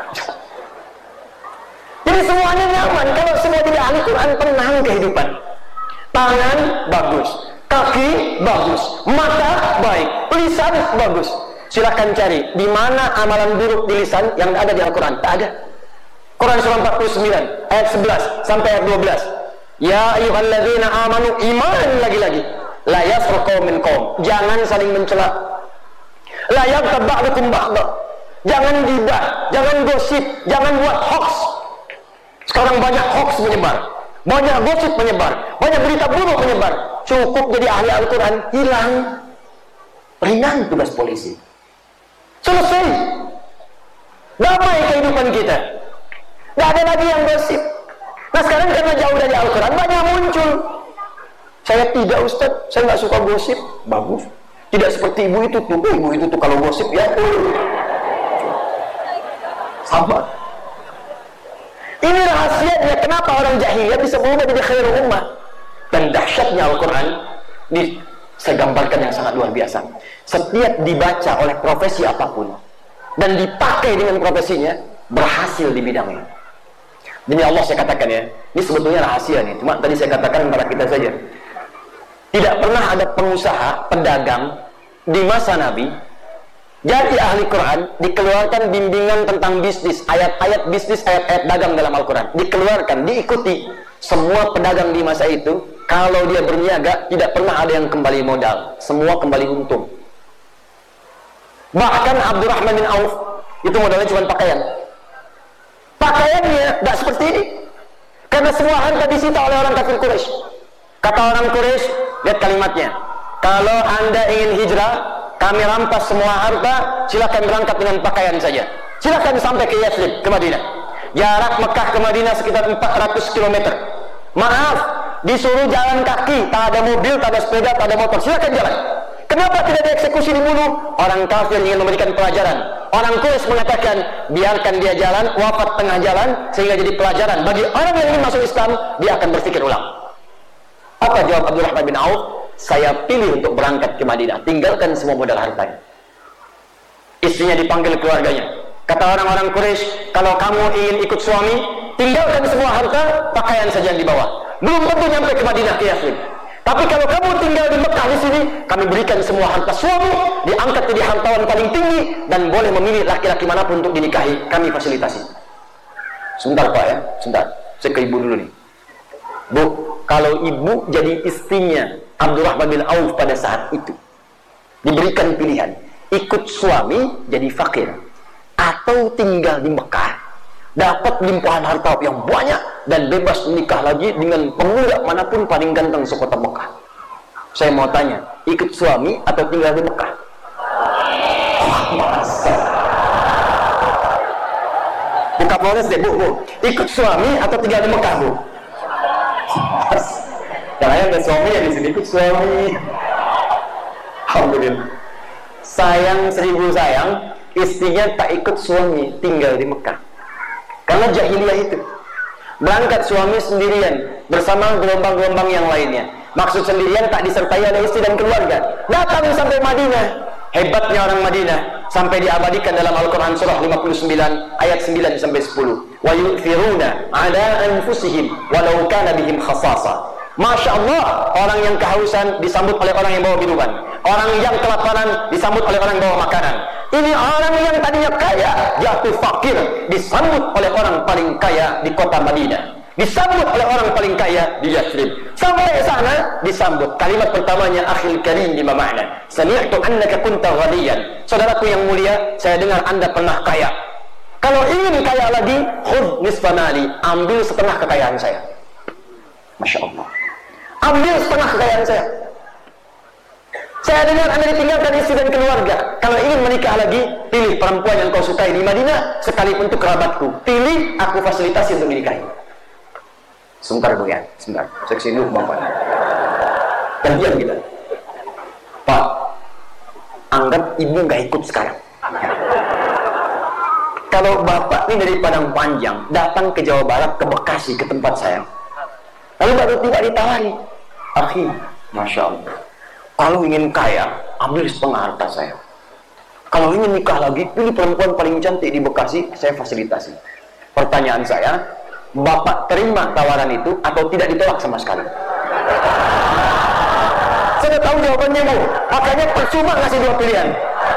S2: Jadi semuanya nyaman. Kalau semua tidak ahli Quran, tenang kehidupan. Tangan bagus, kaki bagus, mata baik, lisan bagus. Silakan cari di mana amalan buruk di lisan yang ada di Al-Quran. Tak ada. Quran surah empat puluh sembilan ayat sebelas sampai ayat dua belas. Ya ayyuhalladzina amanu, iman lagi-lagi. La yasraq qaumin qaum. Jangan saling mencela. La yaghtab ba'dukum ba'dha. Jangan gibah, jangan gosip, jangan buat hoax. Sekarang banyak hoax menyebar, banyak gosip menyebar, banyak berita buruk menyebar. Cukup jadi ahli Al-Quran, hilang. Ringan tugas polisi. Selesai. Damai kehidupan kita. Gak ada lagi yang gosip. Nah sekarang karena jauh dari Al-Quran, banyak muncul. Saya tidak, Ustaz, saya gak suka gosip. Bagus. Tidak seperti ibu itu tuh. Ibu itu tuh kalau gosip ya sabar. Ini rahasianya kenapa orang jahiliyah bisa berubah jadi khairul ummah. Dan dahsyatnya Al-Quran ini saya gambarkan yang sangat luar biasa. Setiap dibaca oleh profesi apapun dan dipakai dengan profesinya, berhasil di bidangnya. Demi Allah saya katakan ya, ini sebetulnya rahasia nih, cuma tadi saya katakan antara kita saja. Tidak pernah ada pengusaha, pedagang di masa Nabi jadi ahli Quran, dikeluarkan bimbingan tentang bisnis, ayat-ayat bisnis, ayat-ayat dagang dalam Al-Quran, dikeluarkan, diikuti. Semua pedagang di masa itu, kalau dia berniaga, tidak pernah ada yang kembali modal, semua kembali untung. Bahkan Abdurrahman bin Auf, itu modalnya cuma pakaian. Pakaiannya tidak seperti ini, karena semua harta disita oleh orang kafir Quraisy. Kata orang Quraisy, lihat kalimatnya, kalau anda ingin hijrah, kami rampas semua harta, silakan berangkat dengan pakaian saja. Silakan sampai ke Yathrib, ke Madinah. Jarak Mekah ke Madinah sekitar empat ratus kilometer. Maaf, disuruh jalan kaki, tak ada mobil, tak ada sepeda, tak ada motor. Silakan jalan. Kenapa tidak dieksekusi, dibunuh? Orang kafir ingin memberikan pelajaran. Orang Quraisy mengatakan, biarkan dia jalan, wafat tengah jalan, sehingga jadi pelajaran. Bagi orang yang ingin masuk Islam, dia akan berpikir ulang. Apa jawab Abdurrahman bin Auf? Saya pilih untuk berangkat ke Madinah, tinggalkan semua modal hartanya. Istrinya dipanggil keluarganya. Kata orang-orang Quraisy, kalau kamu ingin ikut suami, tinggalkan semua harta, pakaian saja yang dibawa. Belum tentu nyampe ke Madinah, ke Yathrib. Tapi kalau kamu tinggal di Mekah di sini, kami berikan semua harta suami, diangkat jadi hartawan paling tinggi, dan boleh memilih laki-laki manapun untuk dinikahi, kami fasilitasi. Sebentar Pak ya, sebentar. Saya ke ibu dulu nih. Bu, kalau ibu jadi istrinya Abdurrahman bin Auf pada saat itu, diberikan pilihan, ikut suami jadi fakir, atau tinggal di Mekah, dapat limpahan harta yang banyak, dan bebas menikah lagi dengan pemuda manapun paling ganteng sekota Mekah. Saya mau tanya, ikut suami atau tinggal di Mekah? Oh, masa? Buka protes deh, bu, bu. Ikut suami atau tinggal di Mekah, bu? Karena ada suami yang di sini ikut suami. Alhamdulillah. Sayang seribu sayang, istrinya tak ikut suami, tinggal di Mekah. Karena jahiliyah itu. Berangkat suami sendirian bersama gelombang-gelombang yang lainnya. Maksud sendirian tak disertai oleh istri dan keluarga. Datang sampai Madinah. Hebatnya orang Madinah sampai diabadikan dalam Al-Quran surah lima puluh sembilan ayat sembilan sampai sepuluh. Wa yu'thiruna 'ala anfusihim walau kana bihim khasasa. Masya Allah, orang yang kehausan disambut oleh orang yang bawa minuman. Orang yang kelaparan disambut oleh orang yang bawa makanan. Ini orang yang tadinya kaya jatuh fakir, disambut oleh orang paling kaya di kota Madinah, disambut oleh orang paling kaya di Yathrib. Sampai sana disambut kalimat pertamanya, akhil karim bima ma'na sami'tu annaka kunta ghaniyan. Saudaraku yang mulia, saya dengar anda pernah kaya. Kalau ingin kaya lagi, khudh nisfa mali, ambil setengah kekayaan saya. Masya Allah, ambil setengah kekayaan saya. Saya dengar anda ditinggalkan istri dan keluarga. Kalau ingin menikah lagi, pilih perempuan yang kau sukai di Madinah, sekalipun itu kerabatku. Pilih, aku fasilitasi untuk dinikahi. Sebentar bu ya, sebentar. Seksi dulu bapak. Gantian kita. Pak, anggap ibu nggak ikut sekarang. Kalau bapak ini dari Padang Panjang datang ke Jawa Barat, ke Bekasi, ke tempat saya, lalu baru tidak ditawari, akhi, masya Allah, kalau ingin kaya, ambil setengah harta saya. Kalau ingin nikah lagi, pilih perempuan paling cantik di Bekasi, saya fasilitasi. Pertanyaan saya, bapak terima tawaran itu atau tidak ditolak sama sekali? saya tahu jawabannya Bu, makanya percuma ngasih dua pilihan.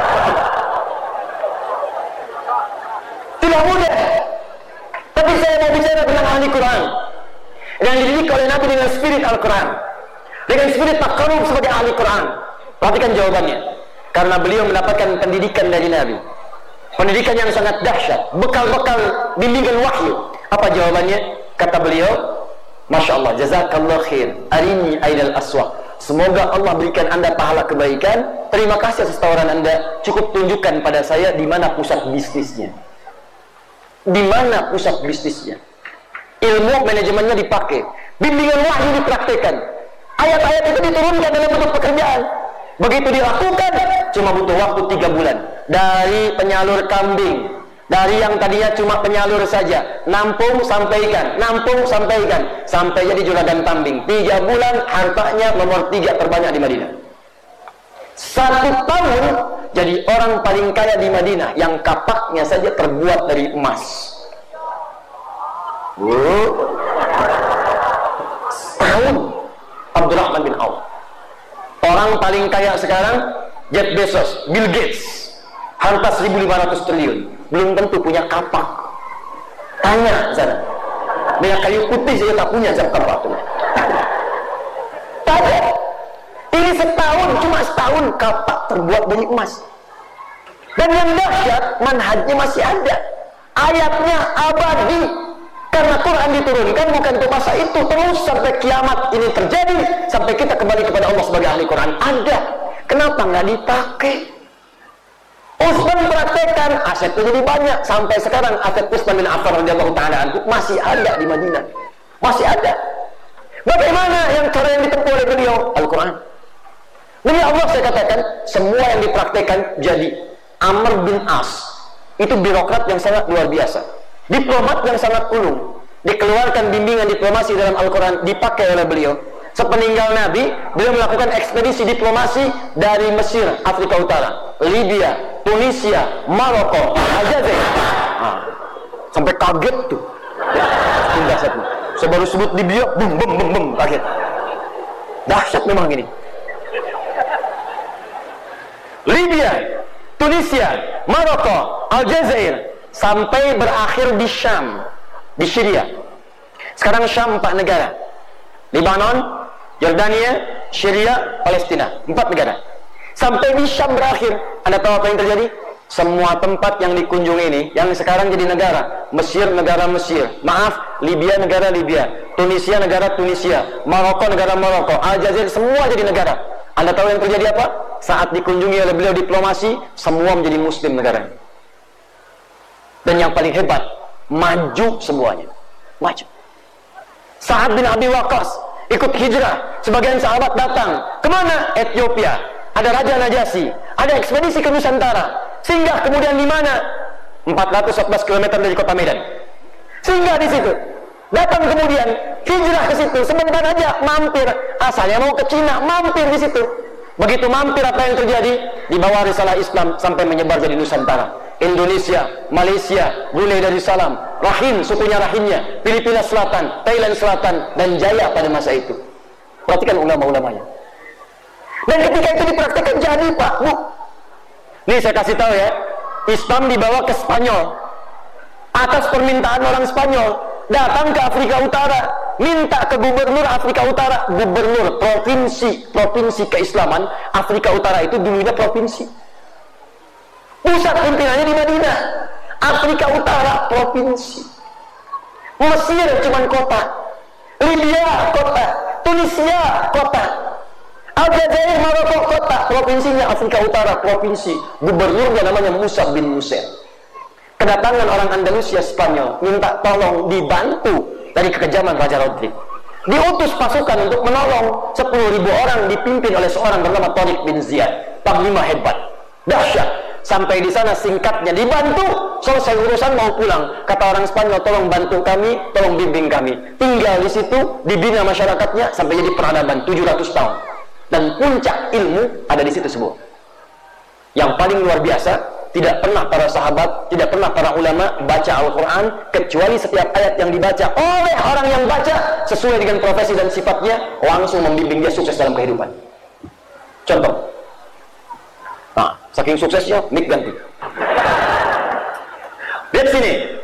S2: Tidak mudah. Tapi saya mau bicara tentang ahli Quran yang dididik oleh Nabi dengan spirit Al-Quran, dengan spirit takarrub sebagai ahli Quran. Perhatikan jawabannya. Karena beliau mendapatkan pendidikan dari Nabi, pendidikan yang sangat dahsyat, bekal-bekal bimbingan wahyu. Apa jawabannya? Kata beliau, Masya Allah, jazakallah khair, arini ainal aswaq. Semoga Allah berikan anda pahala kebaikan. Terima kasih atas tawaran anda. Cukup tunjukkan pada saya di mana pusat bisnisnya. Di mana pusat bisnisnya? Ilmu manajemennya dipakai, bimbingan wahyu dipraktekkan, ayat-ayat itu diturunkan dalam bentuk pekerjaan. Begitu dilakukan, cuma butuh waktu tiga bulan. Dari penyalur kambing, dari yang tadinya cuma penyalur saja, nampung sampaikan, nampung sampaikan, sampai jadi juragan kambing. Tiga bulan hartanya nomor tiga terbanyak di Madinah. Satu tahun jadi orang paling kaya di Madinah, yang kapaknya saja terbuat dari emas. Oh. Setahun Abdurrahman bin Auf. Orang paling kaya sekarang Jeff Bezos, Bill Gates, harta seribu lima ratus triliun, belum tentu punya kapak. Tanya sana, dengan kayu putih saja tak punya jam kapak itu. Tanya, ini setahun, cuma setahun kapak terbuat dari emas. Dan yang dahsyat, manhajnya masih ada, ayatnya abadi. Karena Quran diturunkan bukan untuk masa itu, terus sampai kiamat ini terjadi, sampai kita kembali kepada Allah sebagai ahli Quran. Ada. Kenapa nggak dipakai? Utsman praktekkan, asetnya jadi banyak. Sampai sekarang aset Utsman bin Affan radhiyallahu taala anhu masih ada di Madinah, masih ada. Bagaimana yang cara yang ditempuh oleh beliau? Al-Quran. Demi Allah saya katakan, semua yang dipraktekkan jadi. Amr bin As itu birokrat yang sangat luar biasa, diplomat yang sangat ulung, dikeluarkan bimbingan diplomasi dalam Al-Quran, dipakai oleh beliau. Sepeninggal Nabi, beliau melakukan ekspedisi diplomasi dari Mesir, Afrika Utara, Libya, Tunisia, Maroko, Aljazair. Nah, sampai kaget tuh. Dahsyat. Saya baru sebut Libya, bum bum bum bum, kaget. Dahsyat memang ini. Libya, Tunisia, Maroko, Aljazair, sampai berakhir di Syam, di Syria. Sekarang Syam empat negara, Lebanon, Yordania, Syria, Palestina, empat negara. Sampai di Syam berakhir, Anda tahu apa yang terjadi? Semua tempat yang dikunjungi ini, yang sekarang jadi negara, Mesir negara Mesir, maaf, Libya negara Libya, Tunisia negara Tunisia, Maroko negara Maroko, Aljazair, semua jadi negara. Anda tahu yang terjadi apa? Saat dikunjungi oleh beliau diplomasi, semua menjadi Muslim negaranya. Dan yang paling hebat, maju semuanya, maju. Sa'ad bin Abi Waqqas ikut hijrah, sebagian sahabat datang kemana? Ethiopia, ada Raja Najasyi, ada ekspedisi ke Nusantara, singgah kemudian di mana? empat ratus empat belas kilometer dari kota Medan, singgah di situ, datang kemudian hijrah ke situ, sebentar aja mampir, asalnya mau ke Cina, mampir di situ. Begitu mampir, apa yang terjadi? Dibawa risalah Islam sampai menyebar jadi Nusantara, Indonesia, Malaysia, Brunei Darussalam, Rakhine, sukunya Rakhine, Filipina Selatan, Thailand Selatan, dan jaya pada masa itu. Perhatikan ulama-ulamanya. Dan ketika itu dipraktikkan jadi Pak, Bu. Nih saya kasih tahu ya, Islam dibawa ke Spanyol atas permintaan orang Spanyol, datang ke Afrika Utara, minta ke gubernur Afrika Utara, gubernur provinsi provinsi keislaman Afrika Utara itu dulunya provinsi, pusat pimpinannya di Madinah. Afrika Utara provinsi, Mesir cuman kota, Libya kota, Tunisia kota, Aljazair, Maroko kota, provinsinya Afrika Utara provinsi, gubernurnya namanya Musa bin Musa. Kedatangan orang Andalusia Spanyol minta tolong dibantu dari kekejaman Raja Rodrik. Diutus pasukan untuk menolong sepuluh ribu orang dipimpin oleh seorang bernama Tariq bin Ziyad, panglima hebat, dahsyat. Sampai di sana singkatnya dibantu, selesai urusan mau pulang. Kata orang Spanyol, tolong bantu kami, tolong bimbing kami. Tinggal di situ, dibina masyarakatnya sampai jadi peradaban tujuh ratus tahun. Dan puncak ilmu ada di situ semua. Yang paling luar biasa, tidak pernah para sahabat, tidak pernah para ulama baca Al-Quran, kecuali setiap ayat yang dibaca oleh orang yang baca sesuai dengan profesi dan sifatnya, langsung membimbing dia sukses dalam kehidupan. Contoh. Nah, saking suksesnya, mic ganti. Lihat sini.